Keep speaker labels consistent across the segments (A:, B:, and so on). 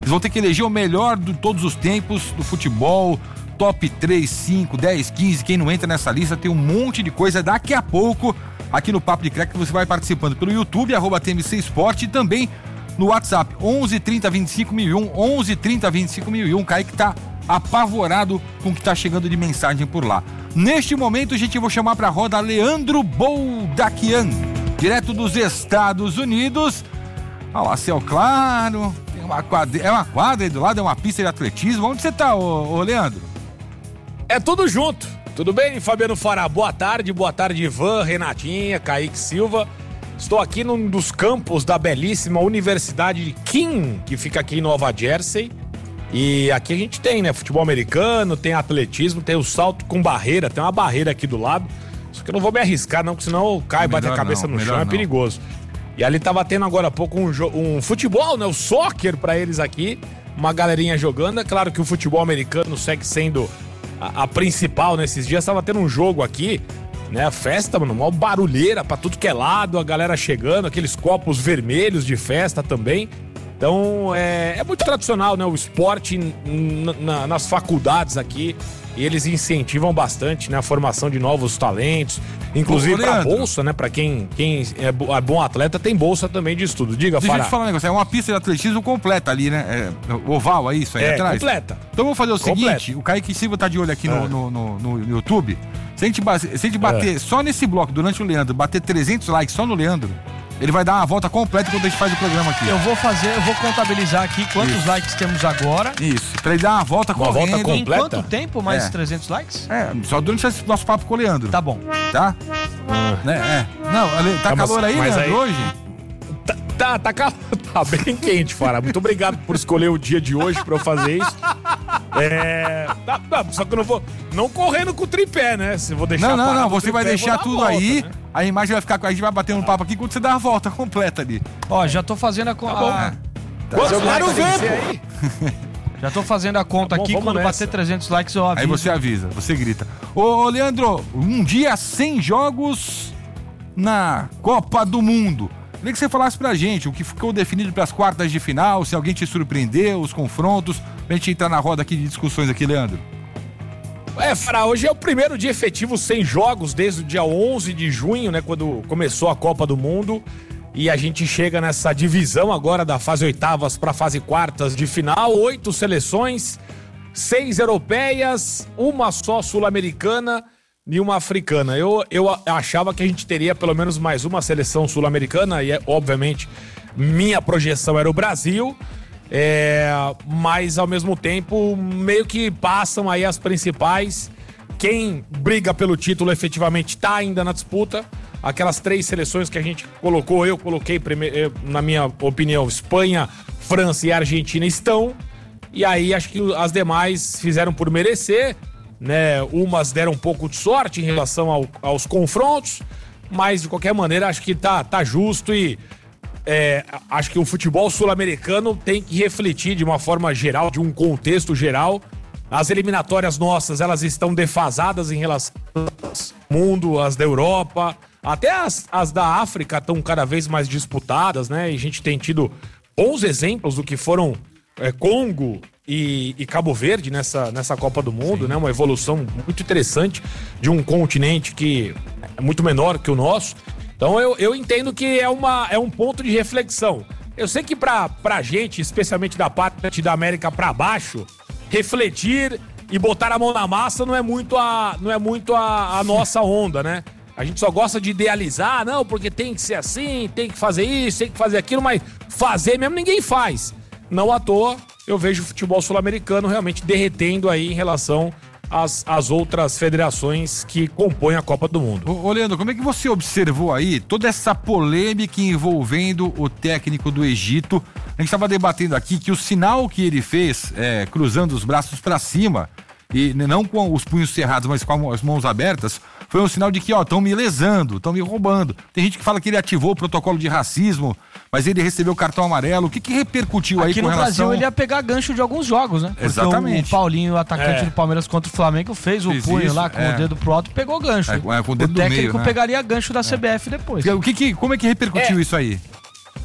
A: Eles vão ter que eleger o melhor de todos os tempos do futebol, top 3, 5, 10, 15, quem não entra nessa lista, tem um monte de coisa. Daqui a pouco, aqui no Papo de Crack, você vai participando pelo YouTube, @TMC Esporte, e também no WhatsApp, 11 30 25 1001, 11 30 25 1001. Kaique tá apavorado com o que tá chegando de mensagem por lá. Neste momento, a gente vai chamar pra roda Leandro Boldaquian, direto dos Estados Unidos. Olha lá, céu claro, tem uma quadra aí do lado, é uma pista de atletismo. Onde você tá, ô Leandro?
B: É tudo junto. Tudo bem, Fabiano Fará? Boa tarde, Ivan, Renatinha, Kaique Silva. Estou aqui num dos campos da belíssima Universidade de King, que fica aqui em Nova Jersey. E aqui a gente tem, né, futebol americano, tem atletismo, tem o salto com barreira, tem uma barreira aqui do lado. Só que eu não vou me arriscar não, porque senão eu caio, bate a cabeça no chão, é perigoso. E ali tava tendo agora há pouco um futebol, né, o soccer pra eles aqui, uma galerinha jogando. É claro que o futebol americano segue sendo a principal nesses dias. Tava tendo um jogo aqui, né, festa, mano, uma barulheira pra tudo que é lado, a galera chegando, aqueles copos vermelhos de festa também. Então, é muito tradicional, né, o esporte nas faculdades aqui, e eles incentivam bastante, né, a formação de novos talentos, inclusive pra bolsa, né, pra quem é bom atleta, tem bolsa também de estudo. Diga, Fará.
A: Deixa eu te falar um negócio, é uma pista de atletismo completa ali, né, oval, é isso aí atrás?
B: Completa.
A: Então vamos fazer o seguinte, o Kaique Silva tá de olho aqui no YouTube, se a gente bater só nesse bloco, durante o Leandro, bater 300 likes só no Leandro, ele vai dar uma volta completa enquanto a gente faz o programa aqui.
C: Eu vou contabilizar aqui quantos likes temos agora.
A: Isso, pra ele dar uma volta correndo.
B: Volta completa?
C: Em quanto tempo mais 300 likes?
A: Só durante esse nosso papo com o Leandro.
C: Tá bom.
A: Tá? Não, tá calor aí, Leandro, aí, hoje?
B: Tá bem quente, Fará. Muito obrigado por escolher o dia de hoje pra eu fazer isso. Só que eu não vou... Não correndo com o tripé, né? Se eu vou deixar...
A: Não, você
B: tripé,
A: vai deixar tudo
B: volta,
A: aí,
B: né?
A: a imagem vai ficar com a gente, vai bater um papo aqui quando você dá a volta completa ali.
C: Ó, já tô fazendo a conta. Já tô fazendo a conta aqui, quando bater 300 likes eu aviso.
A: Aí você avisa, você grita. Ô Leandro, um dia sem jogos na Copa do Mundo. Queria que você falasse pra gente o que ficou definido pras quartas de final, se alguém te surpreendeu, os confrontos, pra gente entrar na roda aqui de discussões aqui, Leandro.
B: Fará, hoje é o primeiro dia efetivo sem jogos desde o dia 11 de junho, né, quando começou a Copa do Mundo, e a gente chega nessa divisão agora da fase oitavas para fase quartas de final, 8 seleções, 6 europeias, uma só sul-americana e uma africana. Eu achava que a gente teria pelo menos mais uma seleção sul-americana, e obviamente minha projeção era o Brasil, mas ao mesmo tempo meio que passam aí as principais. Quem briga pelo título efetivamente tá ainda na disputa. Aquelas 3 seleções que a gente colocou, eu coloquei na minha opinião, Espanha, França e Argentina estão. E aí acho que as demais fizeram por merecer, né? Umas deram um pouco de sorte em relação aos confrontos, mas de qualquer maneira acho que tá justo, e acho que o futebol sul-americano tem que refletir de uma forma geral, de um contexto geral. As eliminatórias nossas, elas estão defasadas em relação ao mundo, as da Europa, até as da África estão cada vez mais disputadas, né? E a gente tem tido bons exemplos do que foram Congo e Cabo Verde nessa Copa do Mundo, né? Uma evolução muito interessante de um continente que é muito menor que o nosso. Então eu entendo que é um ponto de reflexão. Eu sei que pra gente, especialmente da parte da América pra baixo, refletir e botar a mão na massa não é muito a nossa onda, né? A gente só gosta de idealizar, não, porque tem que ser assim, tem que fazer isso, tem que fazer aquilo, mas fazer mesmo ninguém faz. Não à toa, eu vejo o futebol sul-americano realmente derretendo aí em relação às outras federações que compõem a Copa do Mundo.
A: Ô Leandro, como é que você observou aí toda essa polêmica envolvendo o técnico do Egito? A gente estava debatendo aqui que o sinal que ele fez, cruzando os braços para cima, e não com os punhos cerrados, mas com as mãos abertas, foi um sinal de que, estão me lesando, estão me roubando. Tem gente que fala que ele ativou o protocolo de racismo, mas ele recebeu o cartão amarelo. O que repercutiu aí com relação...
C: Aqui no Brasil ele ia pegar gancho de alguns jogos, né?
A: Exatamente.
C: Porque o Paulinho, o atacante do Palmeiras contra o Flamengo, fez o punho lá com o dedo pro alto e pegou gancho.
A: Com o dedo do meio,
C: técnico pegaria gancho da CBF depois.
A: Como é que repercutiu isso aí?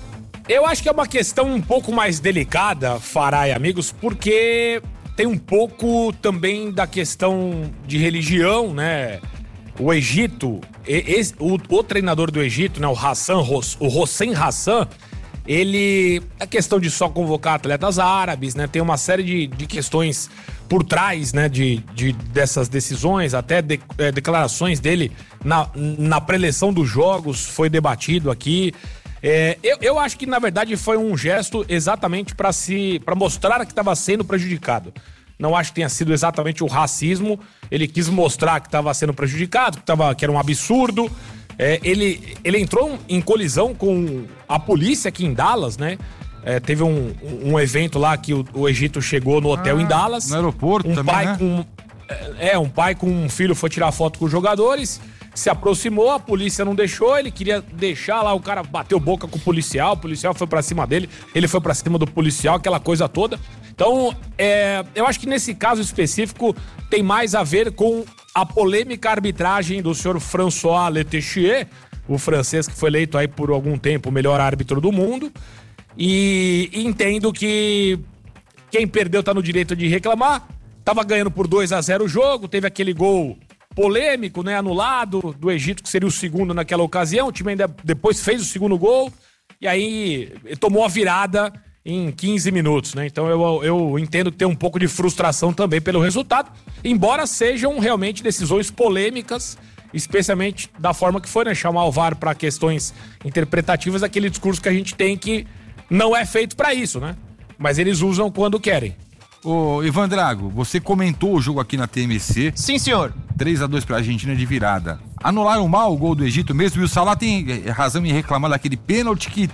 B: Eu acho que é uma questão um pouco mais delicada, Fará e amigos, porque tem um pouco também da questão de religião, né? O Egito, o treinador do Egito, né, o Hossein Hassan, ele... A questão de só convocar atletas árabes, né? Tem uma série de questões por trás, né, dessas decisões, até declarações dele na preleção dos jogos, foi debatido aqui. Eu acho que, na verdade, foi um gesto exatamente para mostrar que estava sendo prejudicado. Não acho que tenha sido exatamente o racismo. Ele quis mostrar que estava sendo prejudicado, que era um absurdo. Ele entrou em colisão com a polícia aqui em Dallas, né? Teve um evento lá que o Egito chegou no hotel em Dallas.
A: No aeroporto também, né?
B: Um pai com um filho foi tirar foto com os jogadores, se aproximou, a polícia não deixou, ele queria deixar lá, o cara bateu boca com o policial foi pra cima dele, ele foi pra cima do policial, aquela coisa toda. Então, eu acho que nesse caso específico tem mais a ver com a polêmica arbitragem do senhor François Letexier, o francês que foi eleito aí por algum tempo o melhor árbitro do mundo. E entendo que quem perdeu tá no direito de reclamar. Tava ganhando por 2-0 o jogo, teve aquele gol polêmico, né, anulado do Egito, que seria o segundo naquela ocasião. O time ainda depois fez o segundo gol e aí tomou a virada em 15 minutos, né? Então eu entendo que tem um pouco de frustração também pelo resultado, embora sejam realmente decisões polêmicas, especialmente da forma que foi, né, chamar o VAR para questões interpretativas, aquele discurso que a gente tem que não é feito para isso, né? Mas eles usam quando querem.
A: Ô, Ivan Drago, você comentou o jogo aqui na TMC.
D: Sim, senhor.
A: 3-2 pra Argentina de virada. Anularam mal o gol do Egito mesmo, e o Salah tem razão em reclamar daquele pênalti que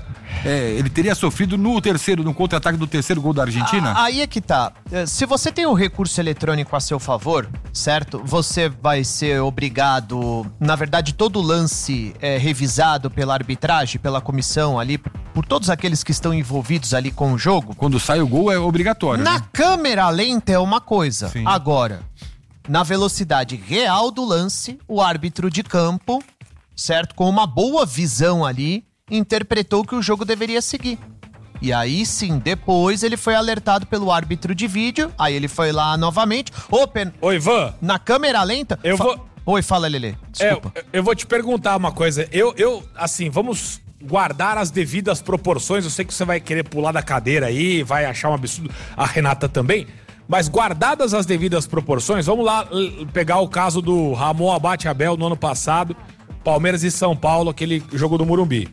A: ele teria sofrido no contra-ataque do terceiro gol da Argentina?
D: Aí é que tá. Se você tem o recurso eletrônico a seu favor, certo? Você vai ser obrigado, na verdade, todo lance é revisado pela arbitragem, pela comissão ali, por todos aqueles que estão envolvidos ali com o jogo.
A: Quando sai o gol é obrigatório.
D: Na
A: né?
D: câmera lenta é uma coisa.
A: Sim.
D: Agora, na velocidade real do lance, o árbitro de campo, certo? Com uma boa visão ali, interpretou que o jogo deveria seguir. E aí sim, depois ele foi alertado pelo árbitro de vídeo, aí ele foi lá novamente.
B: Ô, Ivan.
D: Na câmera lenta... Oi, fala, Lelê. Desculpa.
B: Eu vou te perguntar uma coisa. Assim, vamos guardar as devidas proporções. Eu sei que você vai querer pular da cadeira aí, vai achar um absurdo. A Renata também. Mas guardadas as devidas proporções, vamos lá pegar o caso do Ramon Abate Abel no ano passado, Palmeiras e São Paulo, aquele jogo do Morumbi.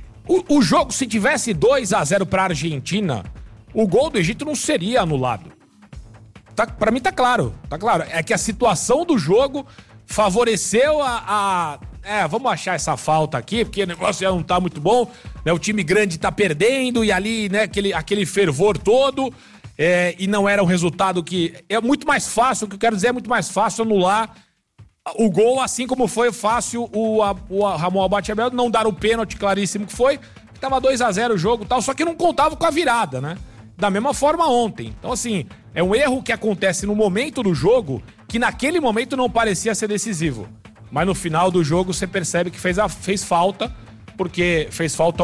B: O jogo, se tivesse 2-0 pra Argentina, o gol do Egito não seria anulado. Pra mim tá claro. É que a situação do jogo favoreceu vamos achar essa falta aqui, porque o negócio já não tá muito bom, né? O time grande tá perdendo e ali, né, aquele fervor todo... e não era um resultado que... É muito mais fácil, o que eu quero dizer é muito mais fácil anular o gol, assim como foi fácil o Ramon Abate Abel não dar o pênalti claríssimo que foi, que tava 2-0 o jogo e tal, só que não contava com a virada, né? Da mesma forma ontem. Então, assim, é um erro que acontece no momento do jogo, que naquele momento não parecia ser decisivo. Mas no final do jogo você percebe que fez falta, porque fez falta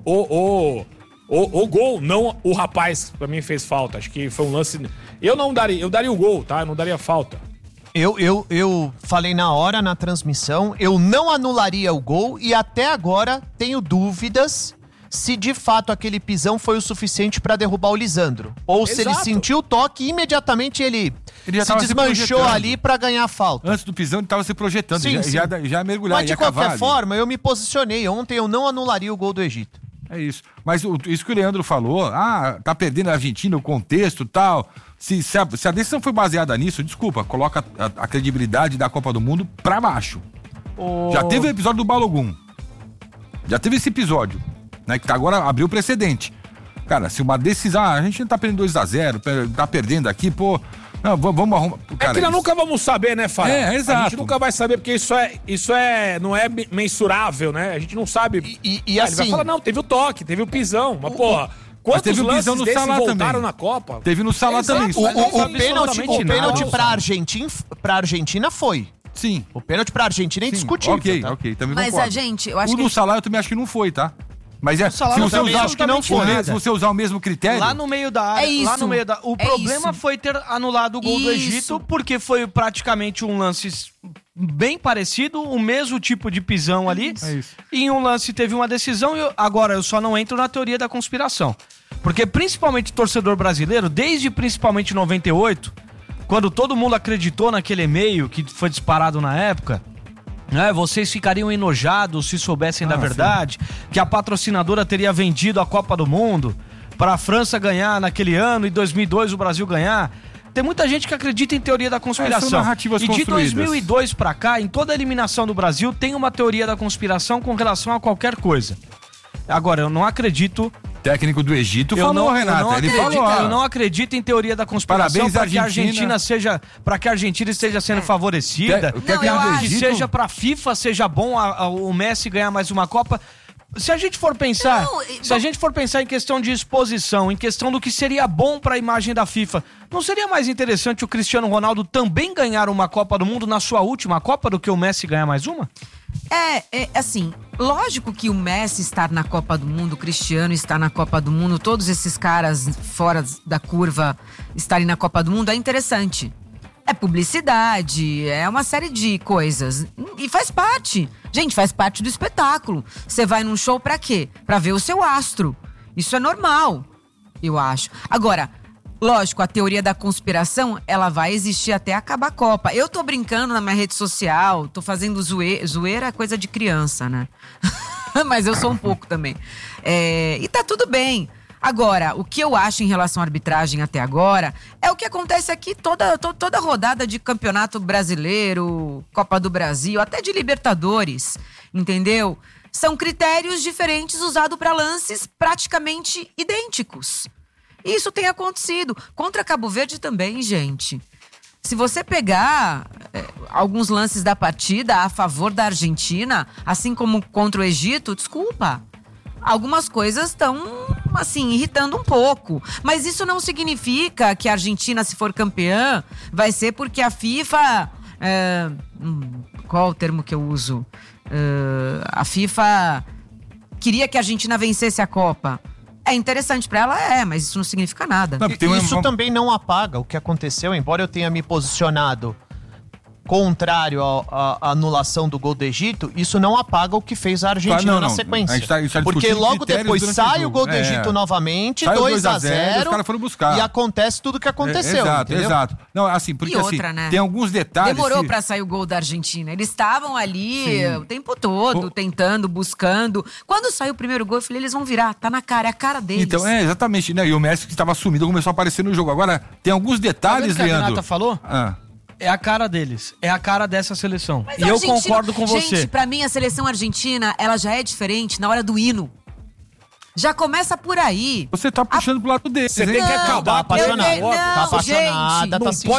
B: o gol, não o rapaz, pra mim fez falta. Acho que foi um lance... Eu daria o gol, tá? Eu não daria falta.
D: Eu falei na hora, na transmissão, eu não anularia o gol e até agora tenho dúvidas se de fato aquele pisão foi o suficiente pra derrubar o Lisandro. Ou Exato. Se ele sentiu o toque e imediatamente ele se desmanchou ali pra ganhar a falta.
A: Antes do pisão ele tava se projetando,
D: sim.
A: Já mergulhar.
D: Mas de qualquer forma, eu me posicionei. Ontem eu não anularia o gol do Egito.
A: É isso. Mas isso que o Leandro falou, tá perdendo a Argentina, o contexto e tal. Se a decisão foi baseada nisso, desculpa, coloca a credibilidade da Copa do Mundo pra baixo. Já teve o episódio do Balogun. Já teve esse episódio, né? Que agora abriu o precedente. Cara, se uma decisão, a gente não tá perdendo 2-0, tá perdendo aqui, pô... Não, vamos arrumar...
B: Cara, que nós nunca vamos saber, né, Fábio?
A: Exato.
B: A gente nunca vai saber, porque isso não é mensurável, né? A gente não sabe...
D: E assim...
B: Ele vai falar, não, teve o toque, teve o pisão, mas porra... Quantos
A: teve o pisão no Salah
B: voltaram
A: também.
B: Na Copa?
A: Teve no Salah também.
D: O pênalti pra Argentina foi.
A: Sim.
D: O pênalti pra Argentina é indiscutível.
A: Ok, também
E: mas
A: concordo.
E: a gente, eu acho
A: que... O do Salah eu também acho que não foi, tá? Mas se você usar, acho que não foi. Se você usar o mesmo critério.
C: Lá no meio da área. Lá no meio da. O problema foi ter anulado o gol do Egito, porque foi praticamente um lance bem parecido, o mesmo tipo de pisão ali. E em um lance teve uma decisão. Agora, eu só não entro na teoria da conspiração. Porque principalmente o torcedor brasileiro, desde principalmente 98, quando todo mundo acreditou naquele e-mail que foi disparado na época. Vocês ficariam enojados se soubessem da verdade, que a patrocinadora teria vendido a Copa do Mundo para a França ganhar naquele ano e 2002 o Brasil ganhar. Tem muita gente que acredita em teoria da conspiração.
A: São narrativas
C: e de
A: construídas.
C: 2002 para cá, em toda a eliminação do Brasil, tem uma teoria da conspiração com relação a qualquer coisa. Agora, eu não acredito...
A: Técnico do Egito falou, Renato. Ele falou.
C: Eu não acredito em teoria da conspiração para que a Argentina esteja sendo favorecida. Que seja para a FIFA, seja bom o Messi ganhar mais uma Copa. Se a gente for pensar, em questão de exposição, em questão do que seria bom para a imagem da FIFA, não seria mais interessante o Cristiano Ronaldo também ganhar uma Copa do Mundo na sua última Copa do que o Messi ganhar mais uma?
E: Assim, lógico que o Messi estar na Copa do Mundo, o Cristiano estar na Copa do Mundo, todos esses caras fora da curva estarem na Copa do Mundo é interessante. É publicidade, é uma série de coisas. E faz parte. Gente, faz parte do espetáculo. Você vai num show pra quê? Pra ver o seu astro. Isso é normal, eu acho. Agora, lógico, a teoria da conspiração, ela vai existir até acabar a Copa. Eu tô brincando na minha rede social, tô fazendo zoeira, coisa de criança, né? Mas eu sou um pouco também. E tá tudo bem. Agora, o que eu acho em relação à arbitragem até agora é o que acontece aqui toda rodada de campeonato brasileiro, Copa do Brasil, até de Libertadores, entendeu? São critérios diferentes usados para lances praticamente idênticos. E isso tem acontecido. Contra Cabo Verde também, gente. Se você pegar alguns lances da partida a favor da Argentina, assim como contra o Egito, desculpa. Algumas coisas estão, assim, irritando um pouco. Mas isso não significa que a Argentina, se for campeã, vai ser porque a FIFA... qual o termo que eu uso? A FIFA queria que a Argentina vencesse a Copa. É interessante pra ela, mas isso não significa nada.
D: Isso também não apaga o que aconteceu, embora eu tenha me posicionado contrário à anulação do gol do Egito, isso não apaga o que fez a Argentina na sequência. A gente tá porque logo depois sai o gol do Egito novamente, 2-0,
A: os caras foram buscar.
D: E acontece tudo o que aconteceu.
A: Exato. Não, assim, porque
E: outra,
A: assim,
E: né?
A: tem alguns detalhes...
E: Demorou pra sair o gol da Argentina. Eles estavam ali o tempo todo, tentando, buscando. Quando saiu o primeiro gol, eu falei, eles vão virar, tá na cara, é a cara deles.
A: Então, exatamente, né? E o Messi que estava sumido começou a aparecer no jogo. Agora, tem alguns detalhes,
C: Leandro.
A: Leandro.
C: A Renata falou? É a cara deles, é a cara dessa seleção. Mas e eu concordo com você.
E: Gente, pra mim a seleção argentina, ela já é diferente na hora do hino. Já começa por aí.
A: Você tá puxando pro lado dele.
B: Você tem que acabar
D: apaixonada.
E: Tá
D: apaixonada, tá se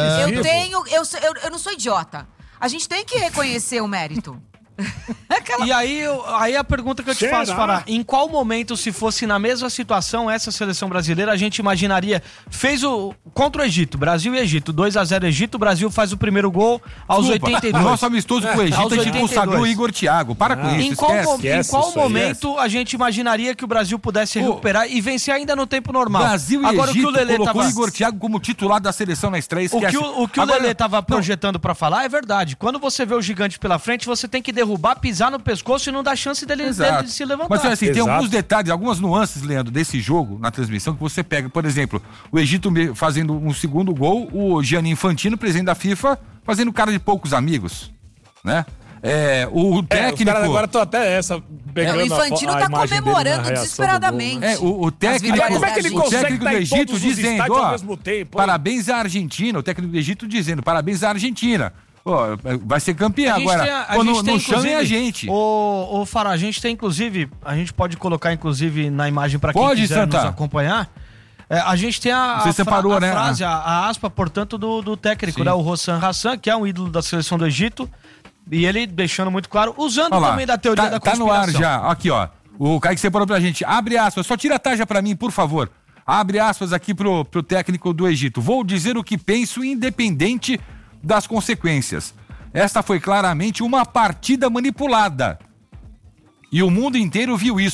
E: eu não sou idiota. A gente tem que reconhecer o mérito.
C: E aí a pergunta que eu te faço, Fará, em qual momento, se fosse na mesma situação essa seleção brasileira, a gente imaginaria, contra o Egito, Brasil e Egito, 2-0 Egito, o Brasil faz o primeiro gol aos 82.
A: O nosso amistoso com o Egito, a gente consagrou o Igor Thiago, para com isso,
C: Em qual momento a gente imaginaria que o Brasil pudesse recuperar e vencer ainda no tempo normal?
A: Brasil e Egito, o que o Lelê colocou o Igor Thiago como titular da seleção na estreia, esquece.
C: O que o Lelê tava projetando pra falar é verdade. Quando você vê o gigante pela frente, você tem que derrubar, pisar no pescoço e não dar chance dele de se levantar.
A: Mas assim, tem alguns detalhes, algumas nuances, Leandro, desse jogo na transmissão que você pega. Por exemplo, o Egito fazendo um segundo gol, o Gianni Infantino, presidente da FIFA, fazendo cara de poucos amigos, né? O técnico... Os caras
B: agora estão até pegando
E: o Infantino tá comemorando desesperadamente.
A: O técnico,
B: como é que ele consegue
A: do Egito dizendo,
B: ao mesmo tempo,
A: parabéns à Argentina. O técnico do Egito dizendo, parabéns à Argentina. Vai ser campeão agora. Não chamem a gente.
C: Ô Fará, a gente tem inclusive, a gente pode colocar inclusive na imagem pra quem quiser nos acompanhar. A gente tem frase, a aspa, portanto, do técnico, né? O Hossein Hassan, que é um ídolo da seleção do Egito. E ele deixando muito claro, usando também da teoria da conspiração.
A: Tá no ar já, aqui ó. O Kaique separou pra gente. Abre aspas, só tira a tarja pra mim, por favor. Abre aspas aqui pro técnico do Egito. Vou dizer o que penso, independente das consequências. Esta foi claramente uma partida manipulada. E o mundo inteiro viu isso.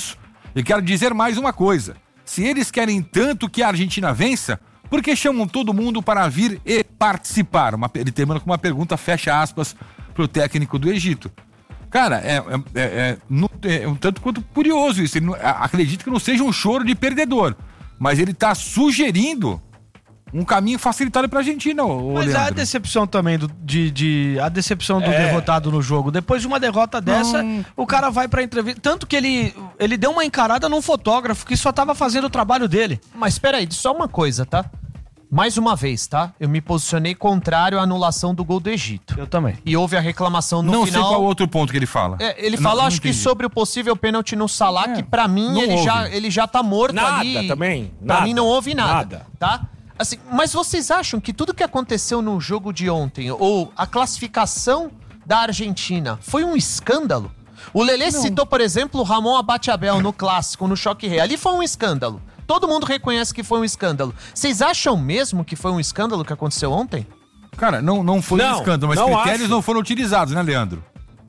A: E quero dizer mais uma coisa. Se eles querem tanto que a Argentina vença, por que chamam todo mundo para vir e participar? Ele termina com uma pergunta, fecha aspas, pro técnico do Egito. Cara, é um tanto quanto curioso isso. Acredito que não seja um choro de perdedor, mas ele está sugerindo um caminho facilitado pra Argentina,
C: Mas
A: Leandro.
C: a decepção também a decepção do derrotado no jogo. Depois de uma derrota dessa, o cara vai pra entrevista. Tanto que ele deu uma encarada num fotógrafo que só tava fazendo o trabalho dele.
D: Mas peraí, só uma coisa, tá? Mais uma vez, tá? Eu me posicionei contrário à anulação do gol do Egito.
C: Eu também.
D: E houve a reclamação no
A: não
D: final.
A: Não sei qual outro ponto que ele fala.
D: Ele fala, acho que sobre o possível pênalti no Salah, que pra mim ele já tá morto ali.
B: Nada também.
D: Pra mim não houve nada. Tá? Assim, mas vocês acham que tudo que aconteceu no jogo de ontem, ou a classificação da Argentina, foi um escândalo? O Lelê citou, por exemplo, o Ramon Abate-Abel no Clássico, no Choque Rei. Ali foi um escândalo. Todo mundo reconhece que foi um escândalo. Vocês acham mesmo que foi um escândalo que aconteceu ontem?
A: Cara, não foi um escândalo, mas critérios não foram utilizados, né, Leandro?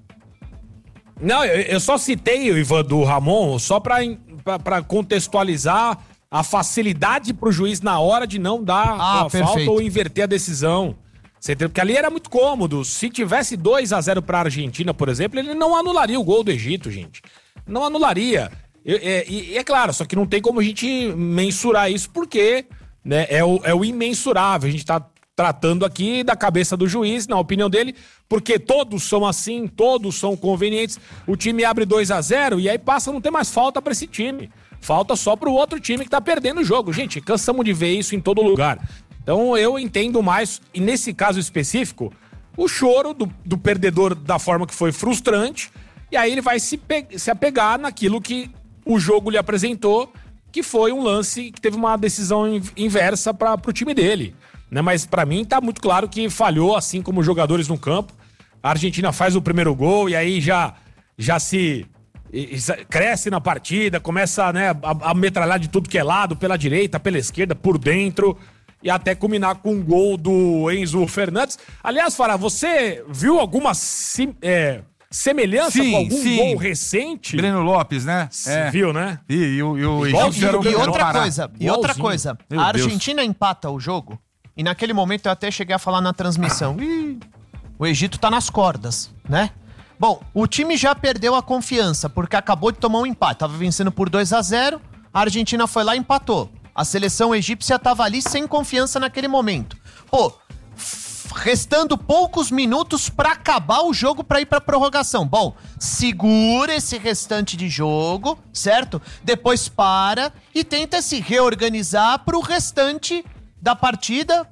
B: Não, eu só citei o Ivan do Ramon só pra contextualizar a facilidade pro juiz na hora de não dar a falta ou inverter a decisão. Você entendeu? Porque ali era muito cômodo. Se tivesse 2-0 pra Argentina, por exemplo, ele não anularia o gol do Egito, gente. Não anularia. E é claro, só que não tem como a gente mensurar isso porque, né, é o imensurável. A gente tá tratando aqui da cabeça do juiz, na opinião dele, porque todos são assim, todos são convenientes. O time abre 2-0 e aí passa a não ter mais falta pra esse time. Falta só pro outro time que tá perdendo o jogo. Gente, cansamos de ver isso em todo lugar. Então eu entendo mais, e nesse caso específico, o choro do perdedor da forma que foi frustrante, e aí ele vai se apegar naquilo que o jogo lhe apresentou, que foi um lance que teve uma decisão inversa pro time dele. Né? Mas pra mim tá muito claro que falhou, assim como os jogadores no campo. A Argentina faz o primeiro gol e aí já se cresce na partida, começa, né, a metralhar de tudo que é lado, pela direita, pela esquerda, por dentro, e até culminar com um gol do Enzo Fernandes. Aliás, Fará, você viu alguma semelhança com algum gol recente?
A: Breno Lopes, né?
B: Viu, né?
A: E
D: outra coisa, a Argentina empata o jogo, e naquele momento eu até cheguei a falar na transmissão, o Egito tá nas cordas, né? Bom, o time já perdeu a confiança, porque acabou de tomar um empate. Tava vencendo por 2-0, a Argentina foi lá e empatou. A seleção egípcia tava ali sem confiança naquele momento. Pô, restando poucos minutos pra acabar o jogo pra ir pra prorrogação. Bom, segura esse restante de jogo, certo? Depois para e tenta se reorganizar pro restante da partida,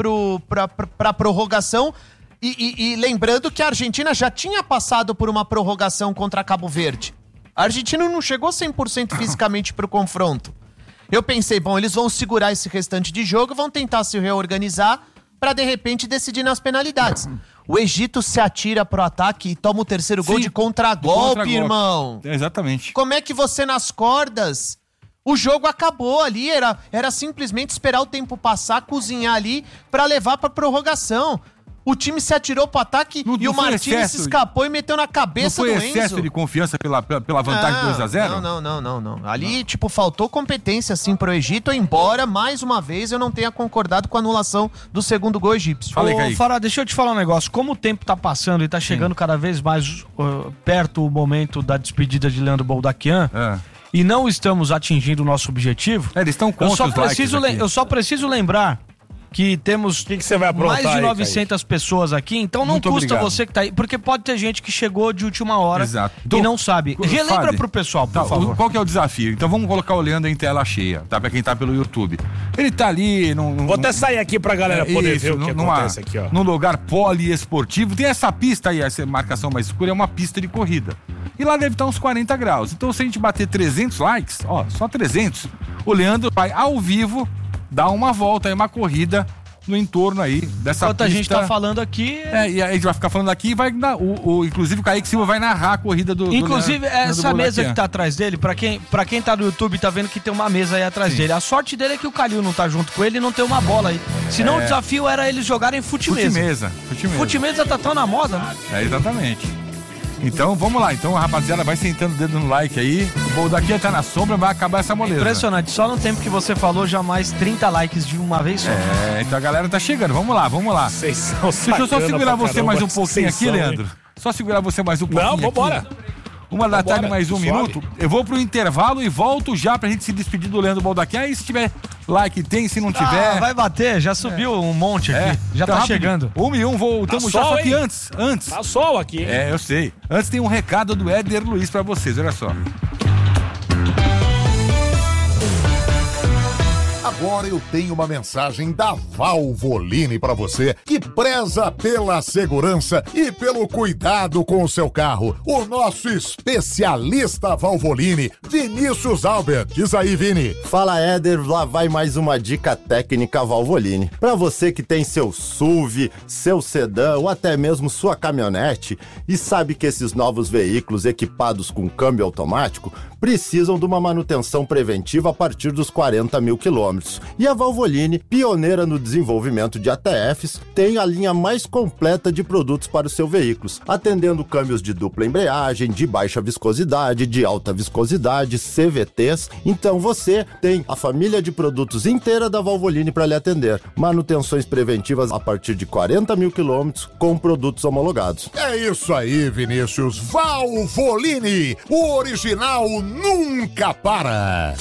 D: pra prorrogação. E lembrando que a Argentina já tinha passado por uma prorrogação contra Cabo Verde. A Argentina não chegou 100% fisicamente pro confronto. Eu pensei, bom, eles vão segurar esse restante de jogo, vão tentar se reorganizar pra de repente decidir nas penalidades. O Egito se atira pro ataque e toma o terceiro gol de contragolpe, irmão.
A: Exatamente.
D: Como é que você nas cordas? O jogo acabou ali, era simplesmente esperar o tempo passar, cozinhar ali pra levar pra prorrogação. O time se atirou pro ataque e o Martínez se escapou e meteu na cabeça do Enzo.
A: Não foi excesso de confiança pela vantagem 2-0?
D: Não. Ali, faltou competência, assim, pro Egito, embora, mais uma vez, eu não tenha concordado com a anulação do segundo gol egípcio.
C: Fará, deixa eu te falar um negócio. Como o tempo tá passando e tá chegando cada vez mais perto o momento da despedida de Leandro Boldaquian, e não estamos atingindo o nosso objetivo...
A: Eles estão contra os likes aqui.
C: Eu só preciso lembrar que temos
B: você vai
C: mais de 900 pessoas aqui, então não custa você que tá aí, porque pode ter gente que chegou de última hora e não sabe. Relembra pro pessoal, por favor.
A: Qual que é o desafio? Então vamos colocar o Leandro em tela cheia, tá? Pra quem tá pelo YouTube. Ele tá ali...
B: Vou até sair aqui pra galera poder ver o que acontece aqui, ó.
A: Num lugar poliesportivo. Tem essa pista aí, essa marcação mais escura, é uma pista de corrida. E lá deve estar uns 40 graus. Então se a gente bater 300 likes, só 300, o Leandro vai ao vivo dar uma volta aí, uma corrida no entorno aí dessa
C: pista. Enquanto a gente tá falando aqui...
A: e a gente vai ficar falando aqui e vai... inclusive o Kaique Silva vai narrar a corrida do...
C: Inclusive, essa mesa que tá atrás dele, pra quem tá no YouTube, tá vendo que tem uma mesa aí atrás dele. A sorte dele é que o Calil não tá junto com ele e não tem uma bola aí. Senão o desafio era eles jogarem fute-mesa.
A: Fute-mesa.
C: Fute-mesa tá tão na moda, né?
A: Exatamente. Então vamos lá, então a rapaziada vai sentando o dedo no like aí. O Boldaquinha tá na sombra, vai acabar essa moleza.
C: Impressionante, só no tempo que você falou já mais 30 likes de uma vez só.
A: Então a galera tá chegando, vamos lá.
B: Deixa
A: eu só segurar você mais um pouquinho aqui, Leandro. Só segurar você mais um pouquinho.
B: Não, vambora.
A: Aqui. 1h da tarde, mais um minuto. Eu vou pro intervalo e volto já pra gente se despedir do Leandro Boldaquinha. Aí se tiver like tem, se não tiver...
C: vai bater, já subiu um monte aqui. Já tá chegando.
A: 1 voltamos já, só que antes.
B: Tá sol aqui, hein?
A: Eu sei. Antes tem um recado do Éder Luiz pra vocês, olha só.
F: Agora eu tenho uma mensagem da Valvoline para você que preza pela segurança e pelo cuidado com o seu carro. O nosso especialista Valvoline, Vinícius Albert. Diz aí, Vini.
G: Fala, Éder, lá vai mais uma dica técnica Valvoline. Para você que tem seu SUV, seu sedã ou até mesmo sua caminhonete e sabe que esses novos veículos equipados com câmbio automático precisam de uma manutenção preventiva a partir dos 40 mil quilômetros. E a Valvoline, pioneira no desenvolvimento de ATFs, tem a linha mais completa de produtos para os seus veículos, atendendo câmbios de dupla embreagem, de baixa viscosidade, de alta viscosidade, CVTs. Então você tem a família de produtos inteira da Valvoline para lhe atender. Manutenções preventivas a partir de 40 mil quilômetros com produtos homologados.
F: É isso aí, Vinícius. Valvoline, o original nunca para.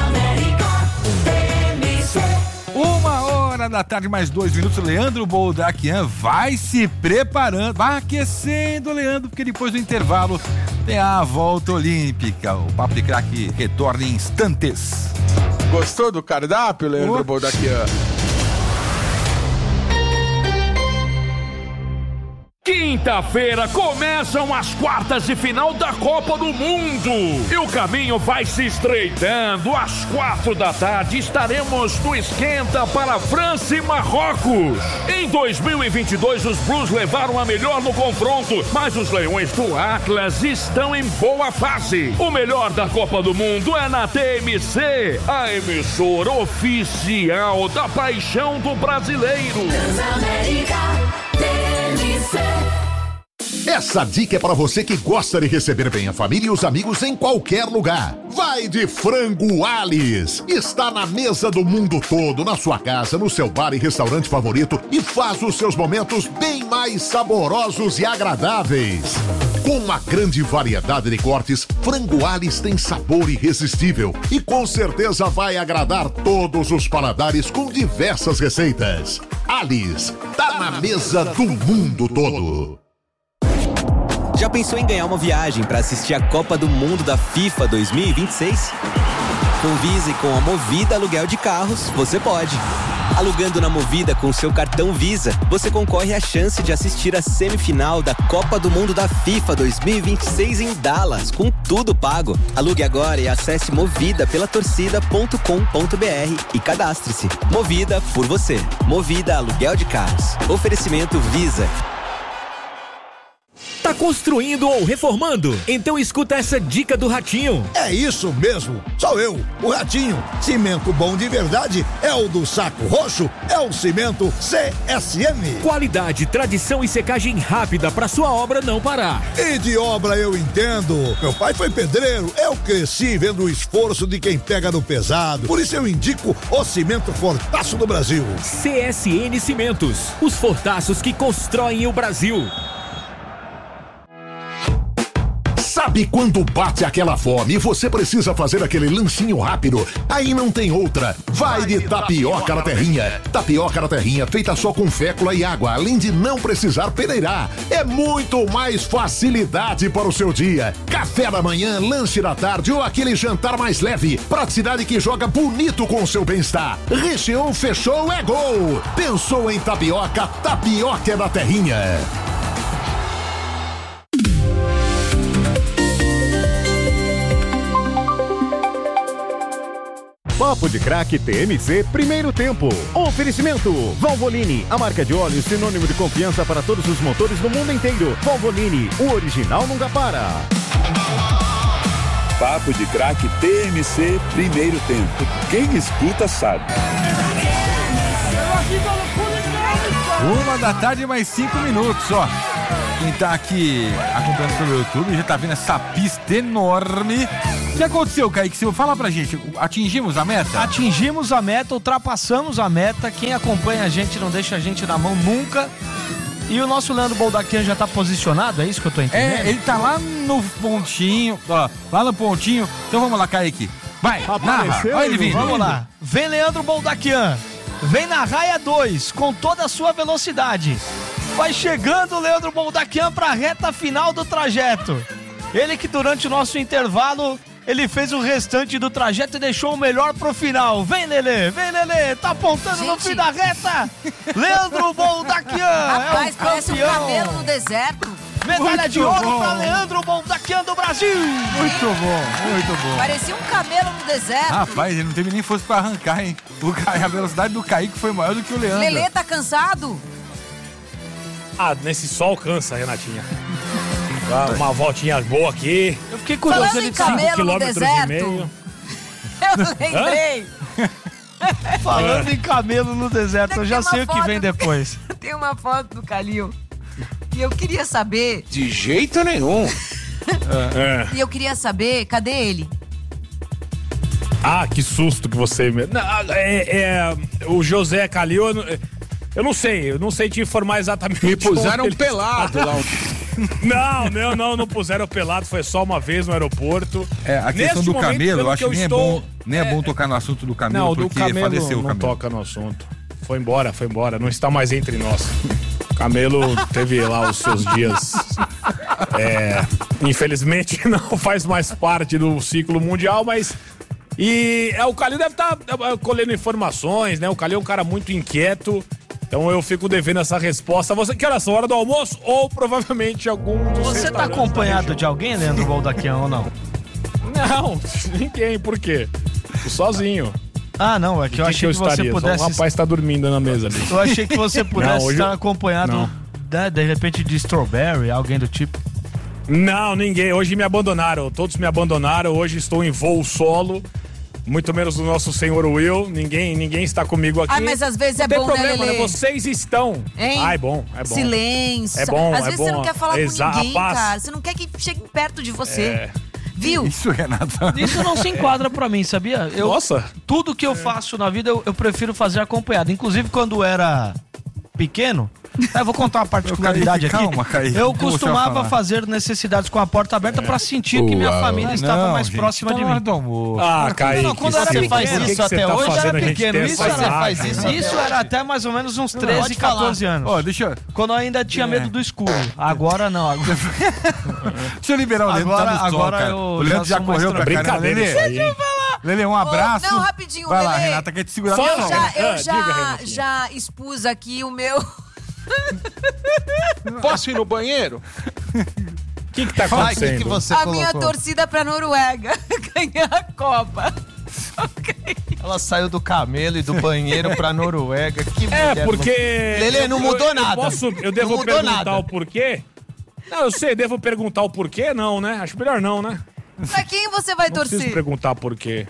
A: 1h da tarde, mais 2 minutos. Leandro Boldaquian vai se preparando, vai aquecendo, Leandro, porque depois do intervalo tem a volta olímpica. O Papo de Craque retorna em instantes.
H: Gostou do cardápio, Leandro Boldaquian?
I: Quinta-feira começam as quartas de final da Copa do Mundo e o caminho vai se estreitando. Às 4 da tarde estaremos no esquenta para França e Marrocos. Em 2022 os Blues levaram a melhor no confronto, mas os Leões do Atlas estão em boa fase. O melhor da Copa do Mundo é na TMC, a emissora oficial da paixão do brasileiro.
J: Transamérica TMC.
F: Essa dica é para você que gosta de receber bem a família e os amigos em qualquer lugar. Vai de Frango Alice. Está na mesa do mundo todo, na sua casa, no seu bar e restaurante favorito e faz os seus momentos bem mais saborosos e agradáveis. Com uma grande variedade de cortes, Frango Alice tem sabor irresistível e com certeza vai agradar todos os paladares com diversas receitas. Alice, tá na mesa do mundo todo.
K: Já pensou em ganhar uma viagem para assistir a Copa do Mundo da FIFA 2026? Com Visa e com a Movida Aluguel de Carros, você pode. Alugando na Movida com seu cartão Visa, você concorre à chance de assistir a semifinal da Copa do Mundo da FIFA 2026 em Dallas, com tudo pago. Alugue agora e acesse movidapellatorcida.com.br e cadastre-se. Movida por você. Movida Aluguel de Carros. Oferecimento Visa.
L: Tá construindo ou reformando? Então escuta essa dica do Ratinho.
M: É isso mesmo, sou eu, o Ratinho. Cimento bom de verdade é o do Saco Roxo, é o cimento CSM.
L: Qualidade, tradição e secagem rápida para sua obra não parar.
M: E de obra eu entendo. Meu pai foi pedreiro, eu cresci vendo o esforço de quem pega no pesado. Por isso eu indico o cimento Fortaço do Brasil.
L: CSN Cimentos, os fortaços que constroem o Brasil.
F: Sabe quando bate aquela fome e você precisa fazer aquele lanchinho rápido? Aí não tem outra. Vai de tapioca na terrinha. Tapioca na terrinha feita só com fécula e água, além de não precisar peneirar. É muito mais facilidade para o seu dia. Café da manhã, lanche da tarde ou aquele jantar mais leve. Praticidade que joga bonito com o seu bem-estar. Recheou, fechou, é gol. Pensou em tapioca? Tapioca é da terrinha.
N: Papo de Craque TMC, primeiro tempo. Oferecimento: Valvoline, a marca de óleo sinônimo de confiança para todos os motores do mundo inteiro. Valvoline, o original nunca para.
O: Papo de Craque TMC, primeiro tempo. Quem escuta sabe.
A: 1 da tarde, mais 5 minutos, ó. Quem tá aqui acompanhando pelo YouTube já tá vendo essa pista enorme. O que aconteceu, Kaique? Fala pra gente, atingimos a meta?
C: Atingimos a meta, ultrapassamos a meta. Quem acompanha a gente não deixa a gente na mão nunca. E o nosso Leandro Boldaquian já tá posicionado, é isso que eu tô entendendo?
A: Ele tá lá no pontinho, ó, lá no pontinho. Então vamos lá, Kaique. Vai, narra. Olha ele vindo.
C: Vamos lá. Vem Leandro Boldaquian. Vem na raia 2, com toda a sua velocidade. Vai chegando o Leandro Boldaquian pra reta final do trajeto. Ele que durante o nosso intervalo, ele fez o restante do trajeto e deixou o melhor pro final. Vem, Lelê, tá apontando no fim da reta. Leandro Boldaquian.
E: Rapaz,
C: é
E: parece um camelo no deserto.
C: Medalha
A: Muito
C: de ouro
A: bom.
C: pra Leandro Boldaquian do Brasil.
A: Muito bom.
E: Parecia um camelo no deserto.
A: Rapaz, ele não teve nem força pra arrancar, hein? A velocidade do Kaique foi maior do que o Leandro.
E: Lelê tá cansado?
B: Nesse sol cansa, Renatinha. Dá uma voltinha boa aqui.
C: Eu fiquei curioso.
E: Falando em camelo no deserto, eu lembrei.
C: Falando em camelo no deserto, eu já sei o que vem depois.
E: Tem uma foto do Calil. E eu queria saber...
H: De jeito nenhum.
E: E eu queria saber, cadê ele?
B: Que susto que você... O José Calil, eu não sei te informar exatamente.
H: Me puseram pelado lá.
B: Não puseram pelado, foi só uma vez no aeroporto.
A: A questão do camelo, eu acho que nem é bom tocar no assunto do camelo,
B: não,
A: porque
B: do camelo
A: faleceu o
B: não
A: camelo.
B: toca no assunto. Foi embora, não está mais entre nós. O camelo teve lá os seus dias. Infelizmente não faz mais parte do ciclo mundial, mas... o Calil deve estar colhendo informações, né? O Calil é um cara muito inquieto. Então eu fico devendo essa resposta. Que horas são? Hora do almoço? Ou provavelmente algum dos
C: Você tá acompanhado de alguém, Leandro Boldaquian, ou não?
B: Não, ninguém. Por quê? Tô sozinho.
C: Não, é que eu achei que você pudesse...
B: O rapaz tá dormindo na mesa ali.
C: Eu achei que você pudesse estar acompanhado, de repente, de Strawberry, alguém do tipo.
B: Não, ninguém. Hoje me abandonaram. Todos me abandonaram. Hoje estou em voo solo. Muito menos do nosso senhor Will. Ninguém está comigo aqui.
E: Mas às vezes é
B: bom,
E: bom,
B: problema,
E: né, Lelê?
B: Vocês estão.
E: Hein?
B: É bom.
E: Silêncio.
B: É bom,
E: às vezes você não quer falar com ninguém,
B: paz.
E: cara. Você não quer que chegue perto de você. Viu?
A: Isso, Renato.
C: Isso não se enquadra pra mim, sabia?
B: Nossa.
C: Tudo que eu faço na vida, eu prefiro fazer acompanhado. Inclusive, quando era pequeno... Eu vou contar uma particularidade aqui.
A: Calma, Kaique.
C: Eu costumava fazer necessidades com a porta aberta pra sentir que minha família estava mais próxima de mim.
B: Kaique.
C: Não, quando era pequeno,
B: faz isso até hoje,
C: era pequeno.
B: Isso
C: Isso era até mais ou menos uns 13, 14 anos. Quando eu ainda tinha medo do escuro. Agora não.
A: Deixa eu liberar o Leandro.
C: Agora
A: o Leandro já correu pra caramba. Lelê, um abraço.
E: Não, rapidinho,
A: vai lá,
E: Lelê.
A: Renata, quer te segurar.
E: Eu já expus aqui o meu...
H: Posso ir no banheiro?
B: O que tá acontecendo?
D: Que você
E: a
D: colocou?
E: minha torcida pra Noruega ganhar a Copa.
D: Ela saiu do camelo e do banheiro pra Noruega. Que mulher,
B: porque...
D: Lelê, não mudou nada.
B: Eu devo perguntar o porquê? Não, eu sei, devo perguntar o porquê? Não, né? Acho melhor não, né?
E: Pra quem você vai torcer?
B: Preciso perguntar por quê.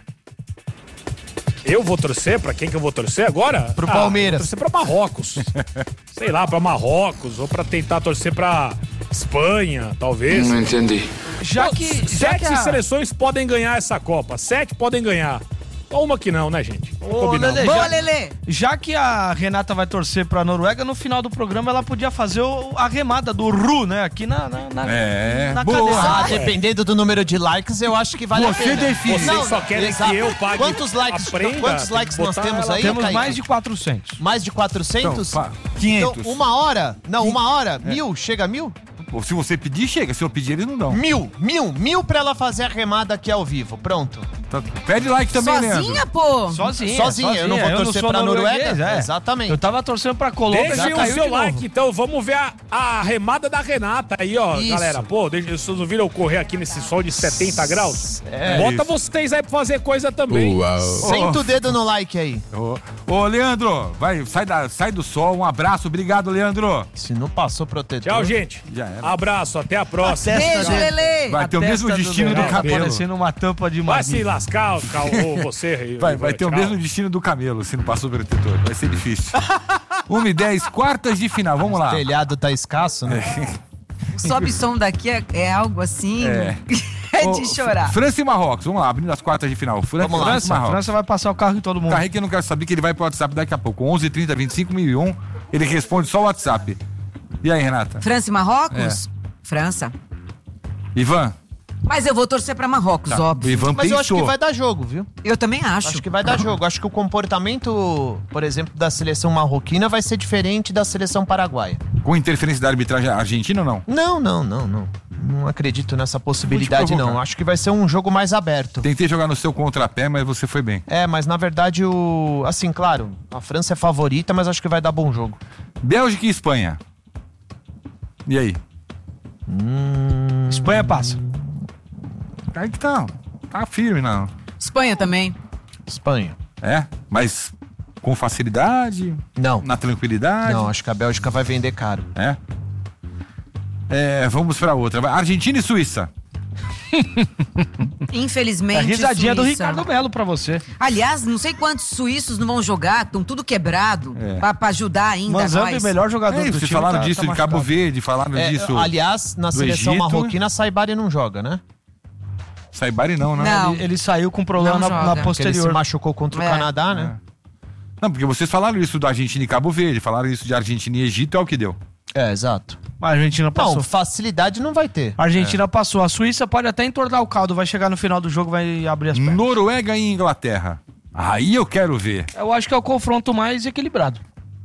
B: Eu vou torcer? Pra quem que eu vou torcer agora?
D: Pro Palmeiras.
B: Vou torcer pra Marrocos. Sei lá, pra Marrocos. Ou pra tentar torcer pra Espanha, talvez.
H: Não entendi.
B: Já que 7 seleções podem ganhar essa Copa. 7 podem ganhar. Só uma que não, né, gente?
C: Lelê,
E: Boa, Lelê.
C: Já que a Renata vai torcer pra Noruega, no final do programa ela podia fazer a remada do Ru, né? Aqui na
D: boa. Dependendo do número de likes, eu acho que vale a pena.
B: Vocês só querem que eu pague.
D: Quantos likes nós temos aí,
C: Temos
D: Kaique?
C: mais de 400.
D: Mais de 400?
A: Então, 500.
D: Então, uma hora? Não, uma hora? 1000? Chega a 1000?
A: Se você pedir, chega. Se eu pedir, eles não dão.
D: 1000 pra ela fazer a remada aqui ao vivo. Pronto.
A: Pede like também,
E: Sozinha,
A: Leandro.
E: pô?
D: Sozinha. Eu não vou torcer pra Noruega. Exatamente.
C: Eu tava torcendo pra Colômbia.
B: Deixe o seu like, então. Vamos ver a remada da Renata aí, ó,
D: Isso.
B: galera. Pô, vocês não viram eu correr aqui nesse sol de 70 graus? Bota vocês aí pra fazer coisa também.
D: Senta o dedo no like aí.
A: Ô, Leandro, vai, sai do sol. Um abraço. Obrigado, Leandro.
D: Se não passou protetor.
B: Tchau, gente.
A: Já era.
B: Abraço, até a próxima.
E: Beijo, Lelê.
A: Vai ter o mesmo destino do camelo.
C: Parecendo uma tampa de
B: Vai se
C: marmita.
B: lascar, você.
A: Vai ter o mesmo destino do camelo, se não passou pelo protetor. Vai ser difícil. 1h10, quartas de final, vamos lá.
D: O telhado tá escasso, né?
E: Sobe som daqui é algo assim. É de chorar.
A: França e Marrocos, vamos lá, abrindo as quartas de final. França e Marrocos.
C: França vai passar o carro em todo mundo.
A: Carrei que eu não quero saber que ele vai pro WhatsApp daqui a pouco. 11 30 25 1001. Ele responde só o WhatsApp. E aí, Renata?
E: França e Marrocos? França.
A: Ivan?
E: Mas eu vou torcer pra Marrocos, óbvio.
A: Ivan
D: Mas eu acho que vai dar jogo, viu?
E: Eu também acho.
D: Acho que vai dar jogo. Acho que o comportamento, por exemplo, da seleção marroquina vai ser diferente da seleção paraguaia.
A: Com interferência da arbitragem argentina ou não?
D: Não. Não acredito nessa possibilidade, não. Acho que vai ser um jogo mais aberto.
A: Tentei jogar no seu contrapé, mas você foi bem.
D: Mas na verdade assim, claro, a França é favorita, mas acho que vai dar bom jogo.
A: Bélgica e Espanha. E aí?
C: Espanha passa.
A: Aí que tá firme, não.
E: Espanha também.
D: Espanha.
A: Mas com facilidade?
D: Não.
A: Na tranquilidade?
D: Não, acho que a Bélgica vai vender caro.
A: Vamos pra outra. Argentina e Suíça.
E: Infelizmente,
C: a risadinha
E: Suíça.
C: do Ricardo Melo pra você.
E: Aliás, não sei quantos suíços não vão jogar, estão tudo quebrado, pra ajudar ainda
C: Manzambi,
E: nós.
C: melhor jogador do
A: Vocês
C: time.
A: falaram disso de Cabo Verde, falaram disso.
D: Aliás, na seleção
A: Egito.
D: marroquina, Saibari não joga, né?
A: Saibari não, né?
E: Não.
C: Ele saiu com problema na
D: Porque ele
C: posterior.
D: se machucou contra o Canadá, né?
A: Não, porque vocês falaram isso da Argentina e Cabo Verde, falaram isso de Argentina e Egito, é o que deu.
D: Exato.
C: A Argentina passou.
D: Não, facilidade não vai ter.
C: A Argentina passou. A Suíça pode até entornar o caldo, vai chegar no final do jogo, vai abrir as pernas.
A: Noruega e Inglaterra. Aí eu quero ver.
C: Eu acho que é o confronto mais equilibrado.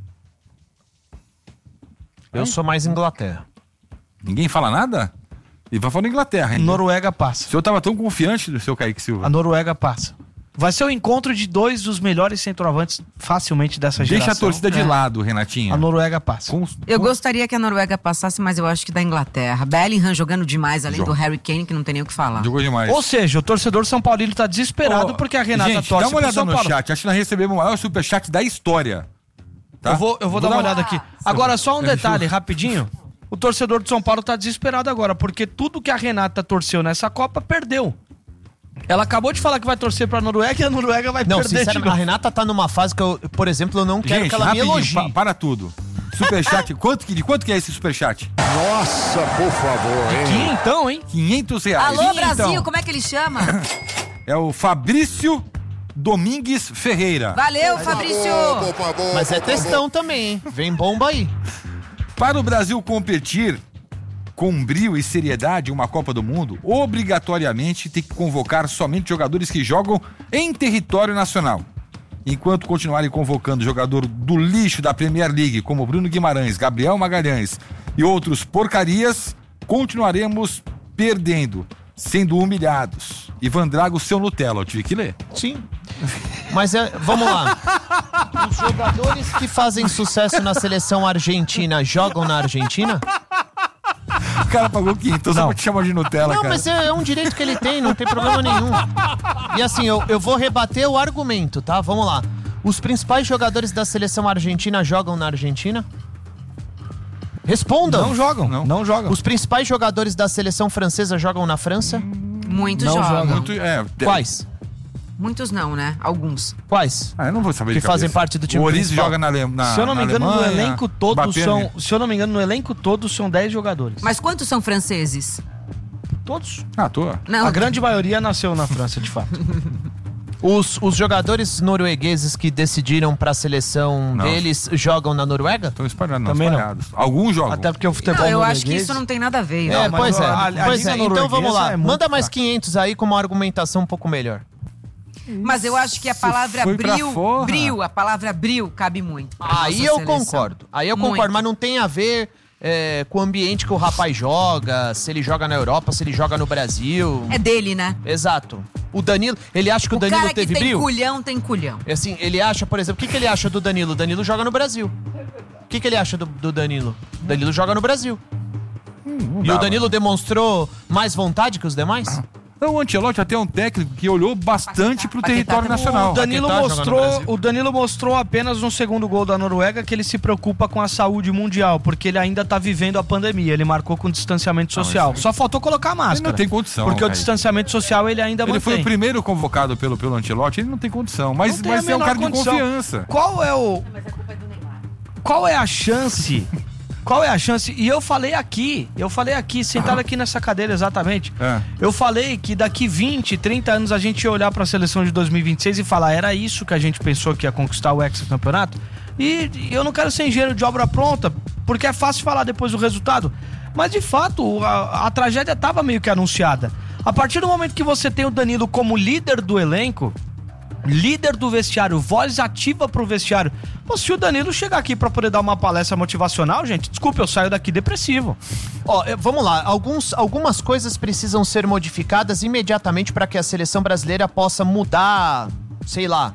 D: Eu sou mais Inglaterra.
A: Ninguém fala nada? E vai falar Inglaterra, hein?
C: Noruega passa.
A: O senhor tava tão confiante do seu Kaique Silva.
C: A Noruega passa. Vai ser o encontro de dois dos melhores centroavantes facilmente dessa geração.
A: Deixa a torcida de lado, Renatinha.
C: A Noruega passa.
E: Eu gostaria que a Noruega passasse, mas eu acho que da Inglaterra. Bellingham jogando demais, além do Harry Kane, que não tem nem o que falar.
A: Jogou demais.
C: Ou seja, o torcedor São Paulino tá desesperado porque a Renata
A: gente,
C: torce
A: dá uma olhada
C: pro São
A: no
C: Paulo.
A: chat. Acho que nós recebemos o maior superchat da história. Tá?
C: Eu vou dar uma olhada aqui. Agora, só um detalhe, rapidinho. O torcedor de São Paulo tá desesperado agora, porque tudo que a Renata torceu nessa Copa, perdeu. Ela acabou de falar que vai torcer pra Noruega e a Noruega vai perder.
D: Não, sinceramente, a Renata tá numa fase que eu, por exemplo, eu não quero que ela me elogie.
A: Para tudo. Superchat, de quanto que é esse superchat?
M: Nossa, por favor, hein?
C: Então, hein?
A: R$500.
E: Alô, Brasil, como é que ele chama?
A: É o Fabrício Domingues Ferreira.
E: Valeu, Fabrício!
D: Mas é textão também, hein? Vem bomba aí.
A: Para o Brasil competir com brio e seriedade em uma Copa do Mundo, obrigatoriamente tem que convocar somente jogadores que jogam em território nacional. Enquanto continuarem convocando jogador do lixo da Premier League, como Bruno Guimarães, Gabriel Magalhães e outros porcarias, continuaremos perdendo, sendo humilhados. Ivan Drago, seu Nutella, eu tive que ler.
D: Sim. Mas vamos lá. Os jogadores que fazem sucesso na seleção argentina jogam na Argentina?
A: O cara pagou 500, só pra te chamar de Nutella,
D: não,
A: cara.
D: Mas é um direito que ele tem, não tem problema nenhum. E assim, eu vou rebater o argumento, tá? Vamos lá. Os principais jogadores da seleção argentina jogam na Argentina? Respondam.
C: Não jogam, não jogam.
D: Os principais jogadores da seleção francesa jogam na França?
E: Muitos
C: Não
E: jogam.
C: jogam.
D: Quais?
E: Muitos não, né? Alguns.
D: Quais?
A: Eu não vou saber
D: Que
A: de cabeça.
D: fazem parte do time
A: O Oriz
D: principal.
A: joga na
C: Se eu não me engano,
A: Alemanha,
C: no elenco todo
A: Mbappé,
C: são.
A: né?
C: Se eu não me engano, no elenco todo são 10 jogadores.
E: Mas quantos são franceses?
C: Todos.
A: Ah, tô.
E: Não.
C: A grande maioria nasceu na França, de fato.
D: Os jogadores noruegueses que decidiram pra seleção
A: Não.
D: deles jogam na Noruega?
A: Estão espalhados,
C: Também não.
A: espalhados. Alguns jogam.
C: Até porque o futebol
E: Não, eu acho que
C: norueguês-
E: isso não tem nada a ver.
D: É,
E: não.
D: pois é.
C: a
D: Pois
C: liga
D: é. Então vamos lá.
C: norueguesa é muito
D: Manda mais
C: fraca.
D: 500 aí com uma argumentação um pouco melhor.
E: Mas eu acho que a palavra
A: foi pra fora.
E: a palavra bril cabe muito. pra
D: Aí
E: nossa
D: eu
E: seleção.
D: concordo. Aí eu
E: Muito.
D: concordo, mas não tem a ver com o ambiente que o rapaz joga, se ele joga na Europa, se ele joga no Brasil.
E: É dele, né?
D: Exato. O Danilo, ele acha que o Danilo
E: cara que
D: teve
E: tem
D: brilho?
E: culhão, tem culhão.
D: Assim, ele acha, por exemplo, o que ele acha do Danilo? O Danilo joga no Brasil. O que ele acha do Danilo? O Danilo joga no Brasil. E o Danilo demonstrou mais vontade que os demais?
A: Então o Ancelotti até é um técnico que olhou bastante pro território nacional.
C: O Danilo,
D: Paquetá joga no Brasil.
C: o Danilo mostrou apenas no segundo gol da Noruega que ele se preocupa com a saúde mundial, porque ele ainda tá vivendo a pandemia. Ele marcou com distanciamento social. Só faltou colocar a máscara.
A: Ele não tem condição,
C: Porque o
A: Kaique.
C: distanciamento social ele ainda
A: Ele
C: mantém.
A: foi o primeiro convocado pelo Ancelotti, ele não tem condição. Mas,
C: Não tem a
A: mas é um
C: menor
A: cara
C: condição.
A: de confiança.
C: Qual é a chance Qual é a chance? E eu falei aqui, sentado aqui nessa cadeira exatamente. Eu falei que daqui 20, 30 anos a gente ia olhar pra seleção de 2026 e falar, era isso que a gente pensou que ia conquistar o hexacampeonato? E eu não quero ser engenheiro de obra pronta, porque é fácil falar depois do resultado. Mas de fato, a tragédia estava meio que anunciada. A partir do momento que você tem o Danilo como líder do elenco, líder do vestiário, voz ativa pro vestiário. Pô, se o Danilo chegar aqui pra poder dar uma palestra motivacional, gente, desculpe, eu saio daqui depressivo.
D: Vamos lá, algumas coisas precisam ser modificadas imediatamente para que a seleção brasileira possa mudar, sei lá,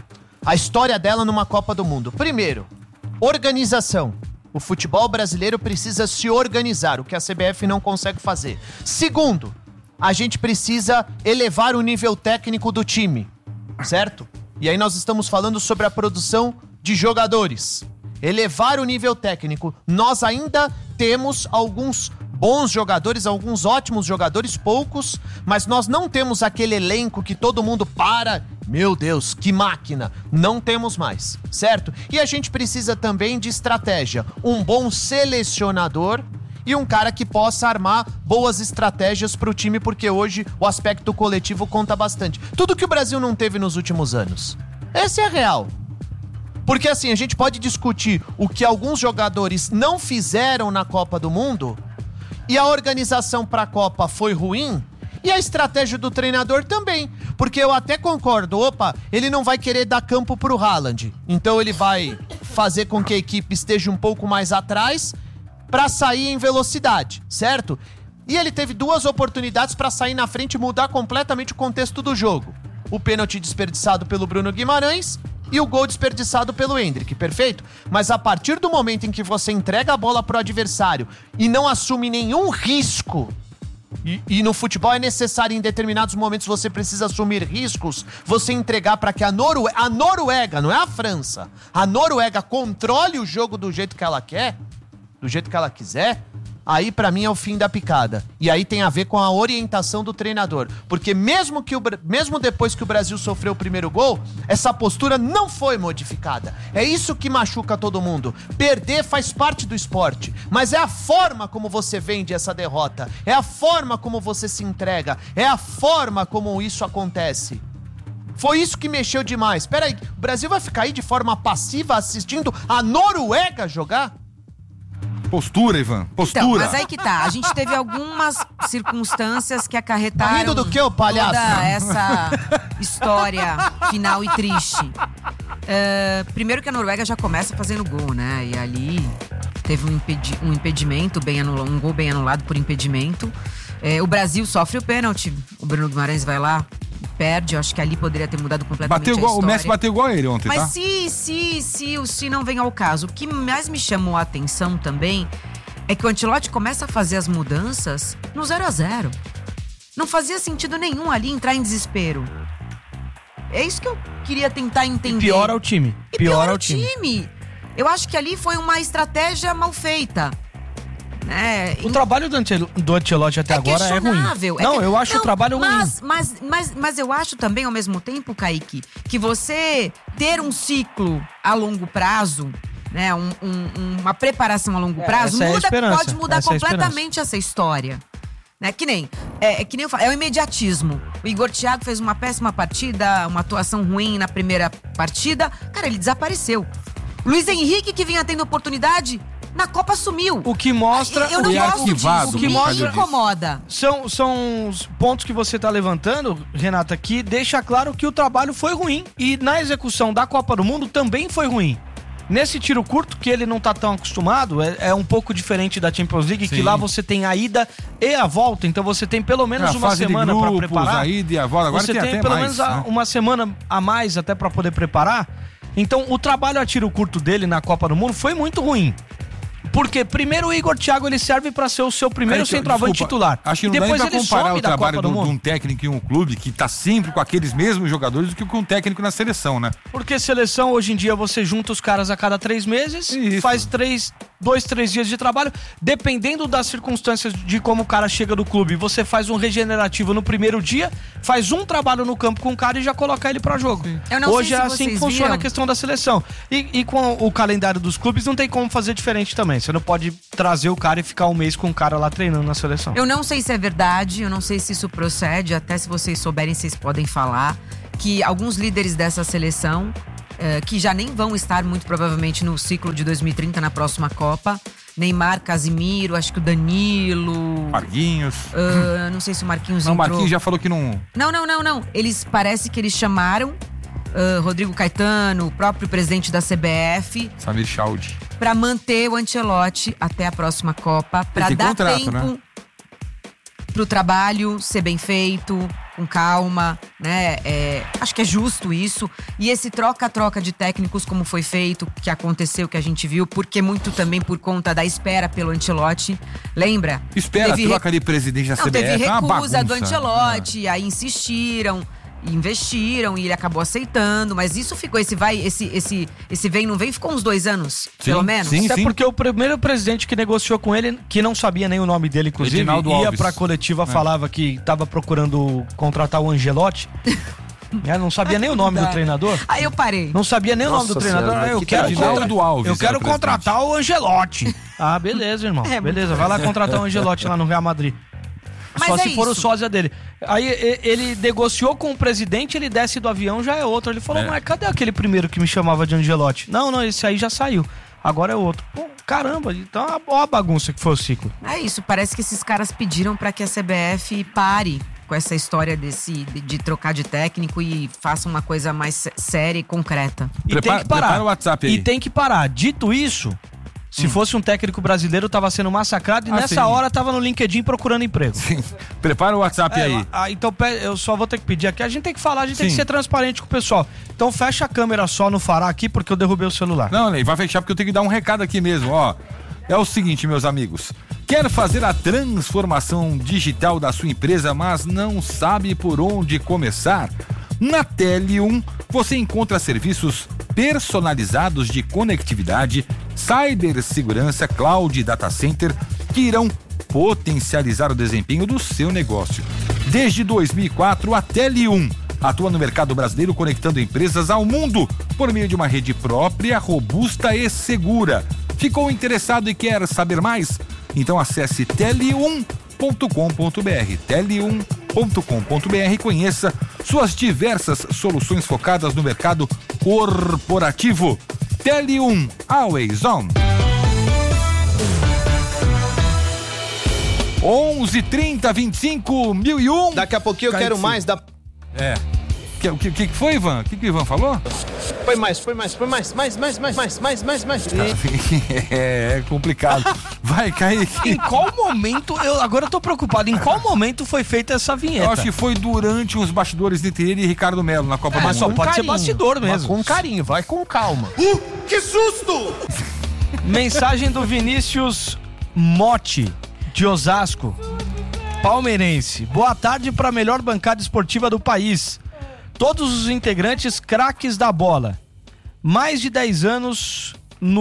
D: a história dela numa Copa do Mundo. Primeiro, organização. O futebol brasileiro precisa se organizar, o que a CBF não consegue fazer. Segundo, a gente precisa elevar o nível técnico do time. Certo? E aí nós estamos falando sobre a produção de jogadores. Elevar o nível técnico. Nós ainda temos alguns bons jogadores, alguns ótimos jogadores, poucos, mas nós não temos aquele elenco que todo mundo para. Meu Deus, que máquina! Não temos mais, certo? E a gente precisa também de estratégia. Um bom selecionador e um cara que possa armar boas estratégias pro time, porque hoje o aspecto coletivo conta bastante. Tudo que o Brasil não teve nos últimos anos. Essa é a real. Porque assim, a gente pode discutir o que alguns jogadores não fizeram na Copa do Mundo, e a organização pra Copa foi ruim, e a estratégia do treinador também. Porque eu até concordo, ele não vai querer dar campo pro Haaland. Então ele vai fazer com que a equipe esteja um pouco mais atrás pra sair em velocidade, certo? E ele teve 2 oportunidades pra sair na frente e mudar completamente o contexto do jogo. O pênalti desperdiçado pelo Bruno Guimarães e o gol desperdiçado pelo Endrick, perfeito? Mas a partir do momento em que você entrega a bola pro adversário e não assume nenhum risco, e no futebol é necessário, em determinados momentos você precisa assumir riscos, você entregar para que a Noruega, não é a França, a Noruega controle o jogo do jeito que ela quer, do jeito que ela quiser, aí pra mim é o fim da picada. E aí tem a ver com a orientação do treinador. Porque mesmo depois que o Brasil sofreu o primeiro gol, essa postura não foi modificada. É isso que machuca todo mundo. Perder faz parte do esporte, mas é a forma como você vende essa derrota, é a forma como você se entrega, é a forma como isso acontece. Foi isso que mexeu demais. Peraí, o Brasil vai ficar aí de forma passiva assistindo a Noruega jogar?
A: Postura, Ivan, postura.
E: Então, mas aí que tá, a gente teve algumas circunstâncias que acarretaram...
D: Tá rindo do que, ô palhaço?
E: Toda essa história final e triste. Primeiro que a Noruega já começa fazendo gol, né? E ali teve um impedimento, um gol bem anulado por impedimento. O Brasil sofre o pênalti, o Bruno Guimarães vai lá, perde. Eu acho que ali poderia ter mudado completamente a história.
A: O Messi bateu igual a ele ontem,
E: mas
A: tá?
E: se não vem ao caso. O que mais me chamou a atenção também é que o Ancelotti começa a fazer as mudanças no 0-0. Não fazia sentido nenhum ali entrar em desespero. É isso que eu queria tentar entender.
C: E piora o time.
E: Piora o time. Eu acho que ali foi uma estratégia mal feita.
C: O trabalho do Ancelotti até agora é ruim. Eu acho o trabalho ruim.
E: Mas eu acho também, ao mesmo tempo, Kaique, que você ter um ciclo a longo prazo, né, uma preparação a longo prazo, pode mudar completamente essa história. Né? Que nem eu falo, é o imediatismo. O Igor Thiago fez uma péssima partida, uma atuação ruim na primeira partida. Cara, ele desapareceu. Luiz Henrique, que vinha tendo oportunidade, na Copa sumiu.
C: O que mostra...
E: Eu não gosto disso.
C: O que mostra...
E: Me incomoda.
C: São os pontos que você tá levantando, Renata, que deixa claro que o trabalho foi ruim. E na execução da Copa do Mundo também foi ruim. Nesse tiro curto, que ele não tá tão acostumado, é um pouco diferente da Champions League, que lá você tem a ida e a volta. Então você tem pelo menos uma semana para preparar.
A: A ida e a volta. Agora
C: você tem
A: até
C: pelo
A: mais,
C: menos uma semana a mais até para poder preparar. Então o trabalho a tiro curto dele na Copa do Mundo foi muito ruim. Porque primeiro o Igor Thiago ele serve para ser o seu primeiro centroavante titular.
A: Acho que não
C: depois
A: dá pra
C: ele
A: comparar o
C: da
A: trabalho
C: Copa do Mundo.
A: de um técnico em um clube que tá sempre com aqueles mesmos jogadores do que com um técnico na seleção, né?
C: Porque seleção, hoje em dia, você junta os caras a cada 3 meses, faz 3 2, 3 dias de trabalho, dependendo das circunstâncias de como o cara chega do clube. Você faz um regenerativo no primeiro dia, faz um trabalho no campo com o cara e já coloca ele pra jogo. Hoje é assim que funciona a questão da seleção. E com o calendário dos clubes não tem como fazer diferente também. Você não pode trazer o cara e ficar um mês com o cara lá treinando na seleção.
E: Eu não sei se é verdade, eu não sei se isso procede, até se vocês souberem, vocês podem falar, que alguns líderes dessa seleção, que já nem vão estar muito provavelmente no ciclo de 2030 na próxima Copa, Neymar, Casimiro, acho que o Danilo...
A: Marquinhos.
E: Não sei se o Marquinhos
A: entrou.
E: Não,
A: o Marquinhos já falou que não...
E: Não. Parece que eles chamaram Rodrigo Caetano, o próprio presidente da CBF...
A: Samir Chaud.
E: Pra manter o Ancelotti até a próxima Copa, pra dar
A: contrato,
E: tempo...
A: né?
E: Pro trabalho ser bem feito, com calma, né? Acho que é justo isso. E esse troca-troca de técnicos, como foi feito, que aconteceu, que a gente viu, porque muito também por conta da espera pelo Ancelotti. Lembra?
A: Troca de presidente da CBF.
E: Teve recusa do Ancelotti,
A: É.
E: aí insistiram, investiram e ele acabou aceitando, mas isso ficou, esse vem não vem, ficou uns 2 anos, pelo menos.
C: Até porque o primeiro presidente que negociou com ele, que não sabia nem o nome dele, inclusive,
A: Reginaldo
C: ia
A: Alves.
C: pra coletiva, falava que tava procurando contratar o Ancelotti. Não sabia nem o nome do treinador.
E: Aí eu parei.
C: Não sabia nem o nome do treinador. Eu quero contratar o Ancelotti. Ah, beleza, irmão. Beleza, vai lá contratar o Ancelotti lá no Real Madrid.
E: Mas
C: só se for o sósia dele. Aí ele negociou com o presidente, ele desce do avião, já é outro. Ele falou, mas cadê aquele primeiro que me chamava de Ancelotti? Não, esse aí já saiu. Agora é outro. Pô, caramba, então olha a bagunça que foi o ciclo.
E: É isso, parece que esses caras pediram pra que a CBF pare com essa história de trocar de técnico e faça uma coisa mais séria e concreta.
C: E tem que parar.
A: Prepara o WhatsApp aí.
C: E tem que parar. Dito isso... Se fosse um técnico brasileiro, tava sendo massacrado e nessa hora tava no LinkedIn procurando emprego.
A: Sim. Prepara o WhatsApp aí.
C: Então eu só vou ter que pedir aqui. A gente tem que falar, a gente tem que ser transparente com o pessoal. Então fecha a câmera só no Fará aqui, porque eu derrubei o celular.
A: Não, Ney, vai fechar porque eu tenho que dar um recado aqui mesmo, ó. É o seguinte, meus amigos. Quer fazer a transformação digital da sua empresa, mas não sabe por onde começar? Na Tele1, você encontra serviços personalizados de conectividade, cibersegurança, cloud e data center que irão potencializar o desempenho do seu negócio. Desde 2004, a Tele1 atua no mercado brasileiro conectando empresas ao mundo por meio de uma rede própria, robusta e segura. Ficou interessado e quer saber mais? Então acesse tele1.com.br, tele1.com.br e conheça suas diversas soluções focadas no mercado corporativo. Tele1, always on. 11:30, 1001.
D: Daqui a pouquinho eu quero mais da...
A: O que foi, Ivan? O que o Ivan falou?
D: Foi mais.
A: É complicado. Vai, Kaique.
C: Em qual momento, agora eu tô preocupado, em qual momento foi feita essa vinheta?
A: Eu acho que foi durante os bastidores entre ele e Ricardo Melo na Copa do Mundo.
C: Mas só pode ser bastidor mesmo.
D: Com carinho, vai com calma.
M: Que susto!
C: Mensagem do Vinícius Motti, de Osasco, palmeirense. Boa tarde para a melhor bancada esportiva do país. Todos os integrantes craques da bola. Mais de 10 anos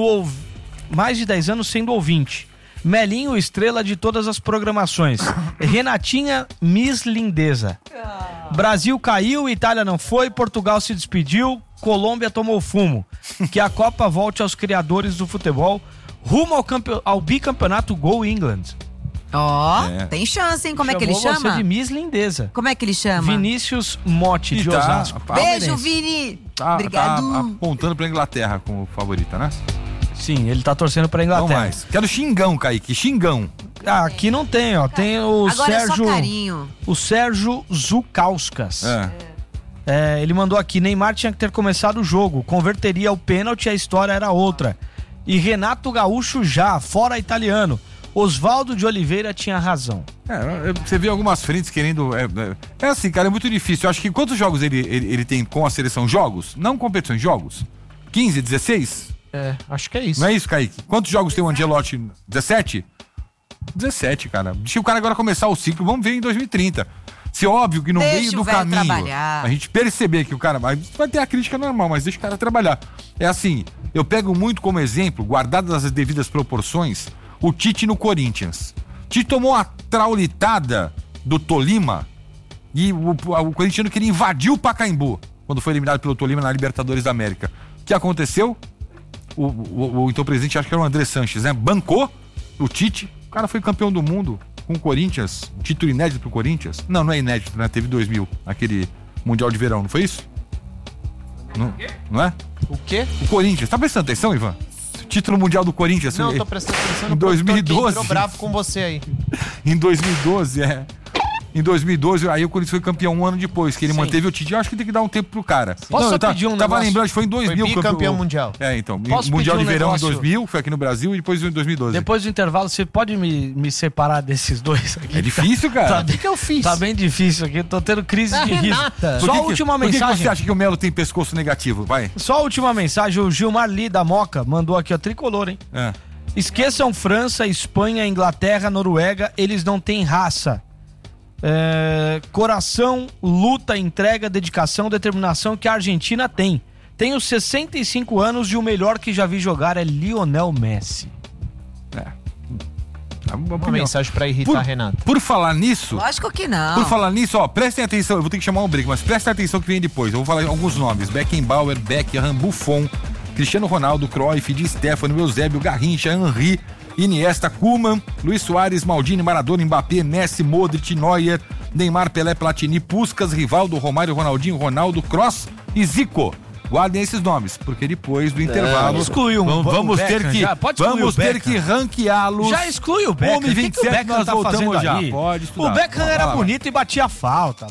C: sendo ouvinte. Melinho, estrela de todas as programações. Renatinha, Miss Lindeza. Brasil caiu, Itália não foi, Portugal se despediu, Colômbia tomou fumo. Que a Copa volte aos criadores do futebol, rumo ao bicampeonato Go England.
E: Tem chance, hein? Como é que ele chama?
C: Você de Miss Lindeza.
E: Como é que ele chama?
C: Vinícius Motti, de Osasco.
E: Beijo, Vini! Obrigado.
A: Tá apontando pra Inglaterra como favorita, né?
C: Sim, ele tá torcendo pra Inglaterra.
A: Não mais. Quero Xingão, Kaique, Xingão.
C: Aqui não tem, ó. Tem o
E: Agora
C: Sérgio...
E: é só carinho.
C: O Sérgio Zukauskas. Ele mandou aqui, Neymar tinha que ter começado o jogo, converteria o pênalti, a história era outra. E Renato Gaúcho já, fora italiano. Oswaldo de Oliveira tinha razão.
A: Você vê algumas frentes querendo... É assim, cara, é muito difícil. Eu acho que quantos jogos ele tem com a seleção? Jogos? Não competições, jogos? 15, 16?
D: Acho que é isso.
A: Não é isso, Kaique? Quantos jogos tem o Ancelotti? 17? 17, cara. Deixa o cara agora começar o ciclo, vamos ver em 2030. Se óbvio que no
E: Deixa
A: meio do
E: o velho
A: caminho
E: trabalhar.
A: a gente perceber que o cara vai ter a crítica normal, mas deixa o cara trabalhar. É assim, eu pego muito como exemplo, guardadas as devidas proporções, o Tite no Corinthians. Tite tomou uma traulitada do Tolima e o corintiano queria invadir o Pacaembu quando foi eliminado pelo Tolima na Libertadores da América. O que aconteceu? O então presidente, acho que era o André Sanches, né? Bancou o Tite, o cara foi campeão do mundo com o Corinthians, título inédito pro Corinthians. Não é inédito, né? Teve 2000, aquele Mundial de Verão, não foi isso? Não é?
D: O quê?
A: O Corinthians. Tá prestando atenção, Ivan? Título mundial do Corinthians.
D: Não, tô prestando atenção no
A: em 2012.
D: Tô bravo com você aí.
A: Em 2012, Em 2012, aí o Corinthians foi campeão um ano depois, que ele manteve o Tite. Eu acho que tem que dar um tempo pro cara.
C: Posso pedir um
A: Tava
C: negócio?
A: lembrando, foi em 2000.
D: Foi bicampeão mundial.
A: Então.
C: Posso
A: Mundial de
C: pedir um
A: Verão
C: negócio?
A: em 2000, foi aqui no Brasil, e depois em 2012.
C: Depois do intervalo, você pode me separar desses dois aqui?
A: É difícil, cara.
D: O que eu fiz?
C: Tá bem difícil aqui, tô tendo crise de riso.
D: Renata.
C: Só a última
A: Por que
C: mensagem.
A: você acha que o Melo tem pescoço negativo? Vai.
C: Só a última mensagem, o Gilmar Lee da Moca mandou aqui, ó, tricolor, hein? Esqueçam França, Espanha, Inglaterra, Noruega, eles não têm raça. Coração, luta, entrega, dedicação, determinação que a Argentina tem. Tenho 65 anos e o melhor que já vi jogar é Lionel Messi.
D: Uma mensagem pra irritar Renato.
A: Por falar nisso...
E: Lógico que não.
A: Por falar nisso, ó, prestem atenção, eu vou ter que chamar um break, mas prestem atenção que vem depois. Eu vou falar alguns nomes: Beckenbauer, Beckham, Buffon, Cristiano Ronaldo, Cruyff, Di Stefano, Eusébio, Garrincha, Henry, Iniesta, Koeman, Luiz Soares, Maldini, Maradona, Mbappé, Messi, Modric, Neuer, Neymar, Pelé, Platini, Puskas, Rivaldo, Romário, Ronaldinho, Ronaldo, Kroos e Zico. Guardem esses nomes, porque depois do intervalo
C: excluiu
A: vamos ter que ranqueá-los.
C: Já exclui o Beckham.
A: 1h27
C: que o Beckham
A: nós
C: tá
A: voltamos já.
C: ali?
A: Pode estudar.
C: O Beckham era bonito e batia falta.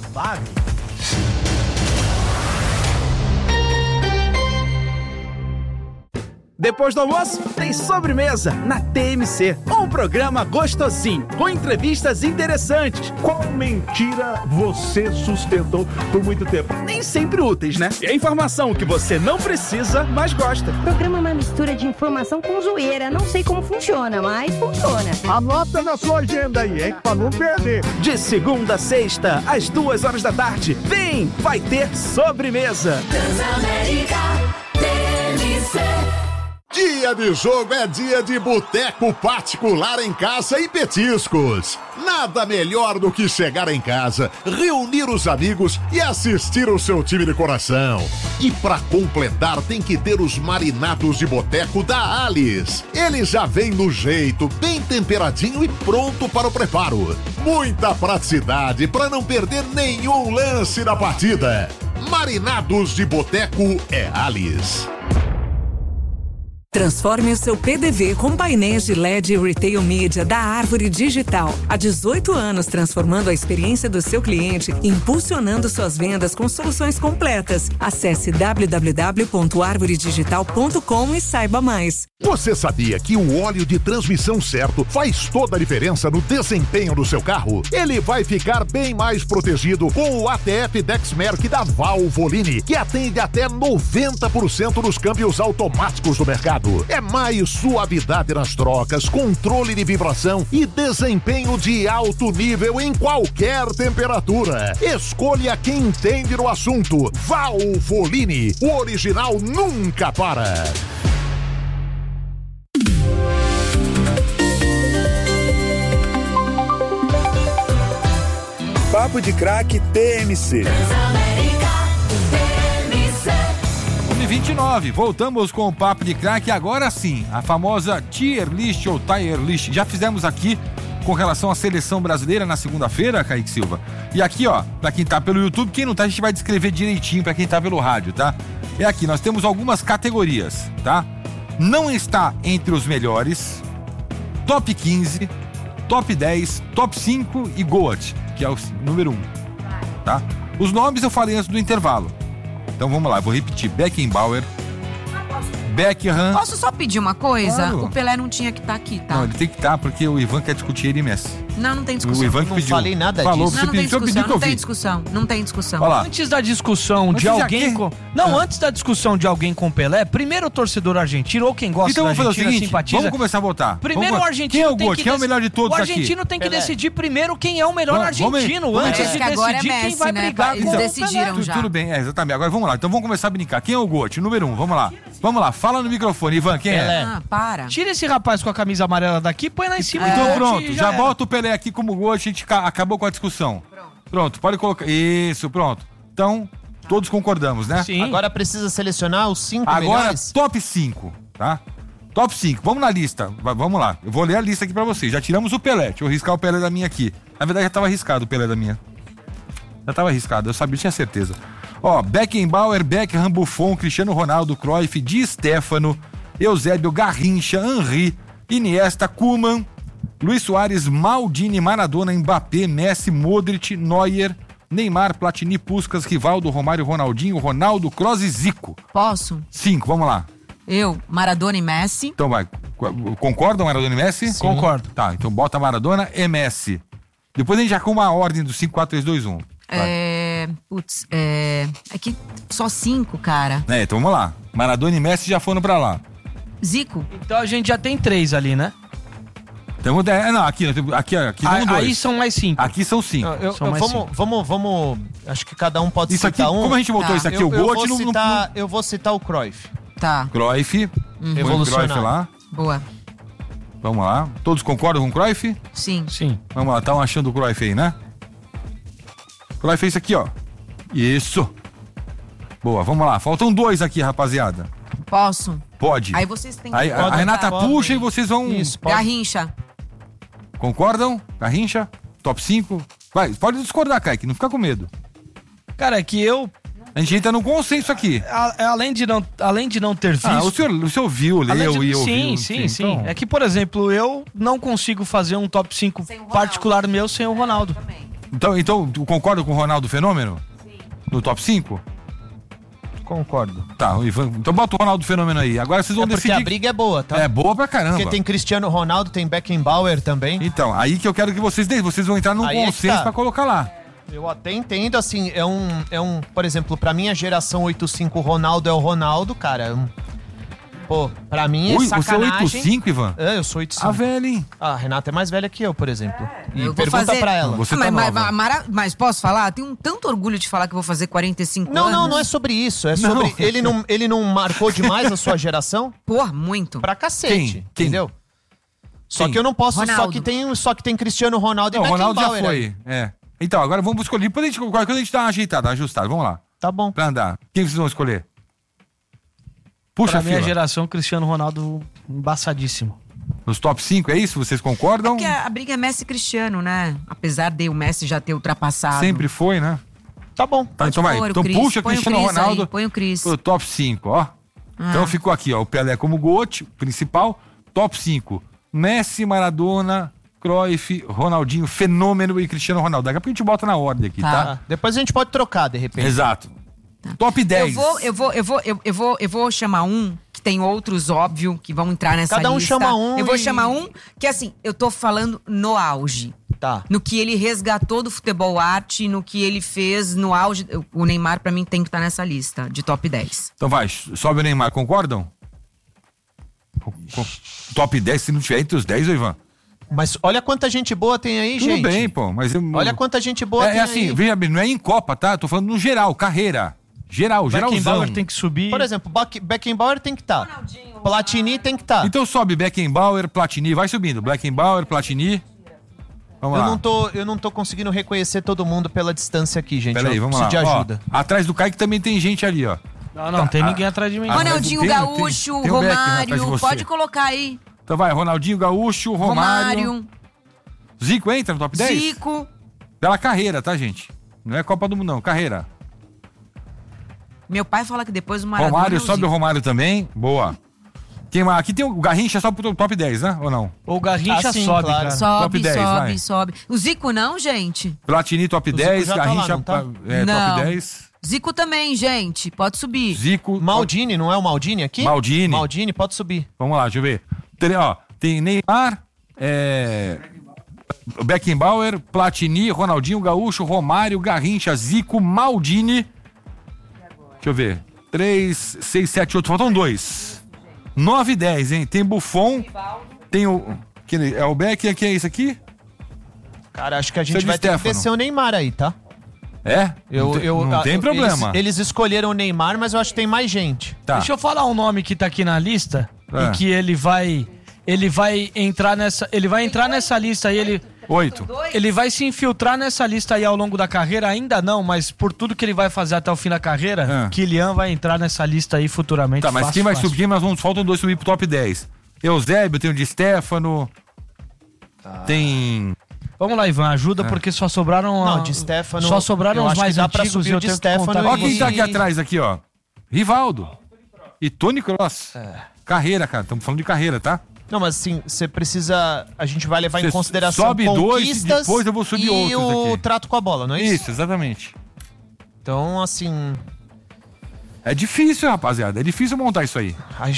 P: Depois do almoço, tem sobremesa na TMC. Um programa gostosinho, com entrevistas interessantes.
Q: Qual mentira você sustentou por muito tempo?
P: Nem sempre úteis, né? É informação que você não precisa, mas gosta.
R: O programa é uma mistura de informação com zoeira. Não sei como funciona, mas funciona.
Q: Anota na sua agenda aí, hein? Pra não perder.
P: De segunda a sexta, às 2h da tarde. Vem, vai ter sobremesa.
J: Transamérica TMC.
F: Dia de jogo é dia de boteco particular em casa e petiscos. Nada melhor do que chegar em casa, reunir os amigos e assistir o seu time de coração. E pra completar tem que ter os marinados de boteco da Alice. Ele já vem no jeito, bem temperadinho e pronto para o preparo. Muita praticidade para não perder nenhum lance da partida. Marinados de boteco é Alice.
S: Transforme o seu PDV com painéis de LED e Retail Media da Árvore Digital. Há 18 anos transformando a experiência do seu cliente e impulsionando suas vendas com soluções completas. Acesse www.arvoredigital.com e saiba mais.
F: Você sabia que o óleo de transmissão certo faz toda a diferença no desempenho do seu carro? Ele vai ficar bem mais protegido com o ATF Dexmerc da Valvoline, que atende até 90% dos câmbios automáticos do mercado. É mais suavidade nas trocas, controle de vibração e desempenho de alto nível em qualquer temperatura. Escolha quem entende no assunto. Valvoline, o original nunca para.
O: Papo de Craque TMC.
A: 29, voltamos com o Papo de Craque. Agora sim, a famosa Tier List ou Tier List. Já fizemos aqui com relação à seleção brasileira na segunda-feira, Kaique Silva. E aqui, ó, pra quem tá pelo YouTube, quem não tá, a gente vai descrever direitinho pra quem tá pelo rádio, tá? É aqui, nós temos algumas categorias, tá? Não está entre os melhores, top 15, top 10, top 5 e GOAT, que é o número 1, tá? Os nomes eu falei antes do intervalo. Então vamos lá, vou repetir: Beckenbauer, Beckham.
E: Posso só pedir uma coisa?
A: Claro.
E: O Pelé não tinha que estar aqui, tá?
A: Não, ele tem que estar, porque o Ivan quer discutir ele e Messi.
E: Não tem discussão.
A: O Ivan que
D: Não
A: pediu.
D: falei nada
A: Falou,
D: disso.
A: você
E: Não tem
A: pediu,
E: discussão,
A: que
E: não
A: eu
E: tem
A: vi.
E: discussão. Não tem discussão.
A: Olha lá.
C: Antes da discussão
A: Mas
C: de
A: você já
C: alguém
A: quer?
C: com... Não, antes da discussão de alguém com Pelé, primeiro o torcedor argentino ou quem gosta
A: Então
C: da
A: vamos fazer o
C: Argentina,
A: seguinte,
C: simpatiza.
A: vamos começar a votar.
C: Primeiro o argentino
A: Quem é o
C: tem
A: GOAT?
C: que
A: Quem é o melhor de todos
C: O
A: aqui?
C: argentino tem que
D: Pelé.
C: decidir primeiro quem é o melhor
A: Vamos-
C: argentino,
A: vamos-
C: antes
E: Parece
C: de
E: que agora
C: decidir
E: é
C: quem
E: Messi,
C: vai
E: né?
C: brigar
E: Eles
C: com o
E: decidiram
C: Pelé.
E: já.
A: Tudo bem, exatamente. Agora vamos lá. Então vamos começar a brincar. Quem é o GOAT? Número 1, vamos lá. Vamos lá, fala no microfone, Ivan, quem é?
E: Ah, para.
C: Tira esse rapaz com a camisa amarela daqui, põe lá em cima.
A: Então
C: do
A: pronto,
C: bote e
A: já
C: era.
A: bota o Pelé aqui como GOAT, a gente acabou com a discussão. Pronto, pode colocar. Isso, pronto. Então, todos concordamos, né?
C: Sim.
D: Agora precisa selecionar os 5
A: Agora,
D: melhores.
A: top 5, tá? Top 5, vamos na lista. Vamos lá, eu vou ler a lista aqui pra vocês. Já tiramos o Pelé, deixa eu riscar o Pelé da minha aqui. Na verdade, já tava arriscado o Pelé da minha. Já tava arriscado, eu sabia, tinha certeza. Ó, Beckenbauer, Beckham, Buffon, Cristiano Ronaldo, Cruyff, Di Stéfano, Eusébio, Garrincha, Henry, Iniesta, Koeman, Luiz Soares, Maldini, Maradona, Mbappé, Messi, Modric, Neuer, Neymar, Platini, Puskás, Rivaldo, Romário, Ronaldinho, Ronaldo, Kroos e Zico.
E: Posso?
A: 5, vamos lá.
E: Eu, Maradona e Messi.
A: Então vai. Concordam, Maradona e Messi?
C: Sim. Concordo.
A: Tá, então bota Maradona e Messi. Depois a gente já com uma ordem do 5, 4, 3, 2, 1.
E: É que só 5, cara.
A: Então vamos lá. Maradona e Messi já foram pra lá.
E: Zico.
C: Então a gente já tem 3 ali, né?
A: Então, não, aqui são 2.
C: Aí são mais 5.
A: Aqui são 5.
D: Vamos. Acho que cada um pode
A: Isso
D: citar
A: aqui,
D: um.
A: como a gente botou isso aqui, o GOAT
D: Eu vou citar o Cruyff.
E: Tá.
A: Cruyff. Põe o
D: Evolucionário.
A: Cruyff lá.
E: Boa.
A: Vamos lá. Todos concordam com o Cruyff?
E: Sim.
C: Sim.
A: Vamos lá, estão achando o Cruyff aí, né? Cruyff fez isso aqui, ó. Isso. Boa, vamos lá. Faltam 2 aqui, rapaziada.
E: Posso?
A: Pode.
E: Aí vocês têm
A: Aí, a Renata
E: Pode.
A: puxa e vocês vão...
D: Isso, pode.
E: Garrincha.
A: Concordam? Garrincha? Top 5? Vai, pode discordar, Kaique, não fica com medo.
C: Cara, é que eu...
A: A gente entra num consenso aqui.
C: Além de não ter visto...
A: o senhor viu, leu e ouviu.
C: Sim.
A: Então...
C: É que, por exemplo, eu não consigo fazer um top 5 particular meu sem o Ronaldo.
A: Então, tu concorda com o Ronaldo Fenômeno? Sim. No top 5?
D: Concordo.
A: Tá, o Ivan, então bota o Ronaldo Fenômeno aí. Agora vocês vão
D: Porque
A: decidir.
D: a briga é boa, tá?
A: É boa pra caramba.
D: Porque tem Cristiano Ronaldo, tem Beckenbauer também.
A: Então, aí que eu quero que vocês vão entrar num
D: Aí é que
A: consenso
D: tá.
A: pra colocar lá.
D: Eu até entendo, assim, por exemplo, pra minha geração 85, o Ronaldo é o Ronaldo, cara. Pô, pra mim é
A: Ui,
D: sacanagem.
A: Você é 85, Ivan?
D: É, eu sou 85.
A: A velha, hein?
D: A Renata é mais velha que eu, por exemplo. E
E: Eu vou
D: pergunta
E: fazer...
D: pra ela.
A: Você tá nova.
E: Mas posso falar? Tenho tanto orgulho de falar que eu vou fazer 45
D: Não,
E: anos.
D: não é sobre isso. É sobre... Ele não marcou demais a sua geração?
E: Porra, muito.
D: Pra cacete,
A: Quem?
D: entendeu? Só que eu não posso... Só que tem Cristiano Ronaldo e
A: Não, o Ronaldo já
D: Beckenbauer
A: foi.
D: aí.
A: É. Então, agora vamos escolher. Depois qualquer coisa a gente dá uma ajeitada, ajustada. Vamos lá.
D: Tá bom.
A: Pra andar. Quem vocês vão escolher? Puxa
C: Pra
A: a
C: minha
A: fila.
C: geração, Cristiano Ronaldo embaçadíssimo.
A: Nos top 5, é isso? Vocês concordam?
E: Porque a briga é Messi e Cristiano, né? Apesar de o Messi já ter ultrapassado.
A: Sempre foi, né?
D: Tá bom.
A: Tá, então vai.
E: pôr o
A: Então
E: Cris,
A: puxa
E: põe o
A: Cristiano
E: Cris
A: Ronaldo
E: aí, põe o Cris.
A: pro top 5, ó. Então ficou aqui, ó. O Pelé como GOAT, principal. Top 5. Messi, Maradona, Cruyff, Ronaldinho, Fenômeno e Cristiano Ronaldo. Daqui a pouco a gente bota na ordem aqui, tá?
D: Depois a gente pode trocar, de repente.
A: Exato. Top 10.
E: Eu vou chamar um que tem outros, óbvio, que vão entrar nessa
D: Cada um
E: lista.
D: chama um
E: Eu vou
D: e-
E: chamar um que, assim, eu tô falando no auge.
D: Tá.
E: No que ele resgatou do futebol arte, no que ele fez no auge. O Neymar, pra mim, tem que estar nessa lista de top 10.
A: Então vai, sobe o Neymar, concordam? Top 10, se não tiver entre os 10, ô Ivan.
D: Mas olha quanta gente boa tem aí,
A: Tudo
D: gente.
A: bem, pô, mas...
D: Olha quanta gente boa tem
A: É assim,
D: aí.
A: veja bem, não é em Copa, tá? Tô falando no geral, carreira. Geralzão.
C: Beckenbauer tem que subir.
D: Por exemplo, Beckenbauer tem que estar. Platini tem que estar.
A: Então sobe Beckenbauer, Platini, vai subindo. Beckenbauer, Platini. Vamos lá.
D: Eu não tô conseguindo reconhecer todo mundo pela distância aqui, gente.
A: Peraí,
D: eu
A: vamos lá.
D: preciso de
A: Ó,
D: ajuda.
A: atrás do Kaique também tem gente ali, ó.
C: Não tem ninguém atrás de mim.
E: Ronaldinho Gaúcho,
A: tem o Beckham atrás de
E: Romário,
A: você.
E: pode colocar aí.
A: Então vai, Ronaldinho Gaúcho, Romário.
E: Romário,
A: Zico entra no top 10?
E: Zico.
A: Pela carreira, tá, gente? Não é Copa do Mundo, não. Carreira.
E: Meu pai fala que depois o Maradona
A: Romário,
E: é o
A: sobe o
E: Zico.
A: Romário também. Boa. Quem mais? Aqui tem o Garrincha só pro top 10, né? Ou não?
C: O Garrincha
D: Ah, sim,
C: sobe,
D: claro.
C: cara.
E: Sobe,
A: Top 10, vai.
E: sobe. O Zico não, gente?
A: Platini top
D: Zico
A: 10,
D: já tá lá,
A: Garrincha
D: não tá?
E: Não.
A: top 10.
E: Zico também, gente. Pode subir.
A: Zico.
D: Maldini, não é o Maldini aqui?
A: Maldini.
D: Maldini, pode subir.
A: Vamos lá, deixa eu ver. Tem Neymar, Beckenbauer, Platini, Ronaldinho Gaúcho, Romário, Garrincha, Zico, Maldini. Deixa eu ver. 3, 6, 7, 8. Faltam 2. 9 e 10, hein? Tem Buffon. Tem o... É o Beck e que é isso aqui?
D: Cara, acho que a gente vai ter que descer o Neymar aí, tá?
A: Não tem problema.
D: Eles escolheram o Neymar, mas eu acho que tem mais gente.
C: Tá. Deixa eu falar um nome que tá aqui na lista e que ele vai entrar nessa lista aí,
A: 8.
C: Ele vai se infiltrar nessa lista aí ao longo da carreira, ainda não, mas por tudo que ele vai fazer até o fim da carreira, Kylian vai entrar nessa lista aí futuramente.
A: Tá, mas quem vai subir, faltam 2 subir pro top 10. Eusébio, tem o Di Stefano, tem...
C: Vamos lá, Ivan, ajuda, porque só sobraram...
D: Não, Di Stefano...
C: Só sobraram os mais antigos.
D: Subir o Di Stefano.
A: Olha quem tá aqui atrás, aqui, ó. Rivaldo. E Toni Kroos. Carreira, cara, estamos falando de carreira, tá?
D: Não, mas assim, você precisa... A gente vai levar em consideração
A: sobe
D: conquistas
A: 2, depois eu vou subir outros
D: e o
A: aqui.
D: trato com a bola, não é isso?
A: Isso, exatamente.
D: Então, assim...
A: É difícil, rapaziada. É difícil montar isso aí.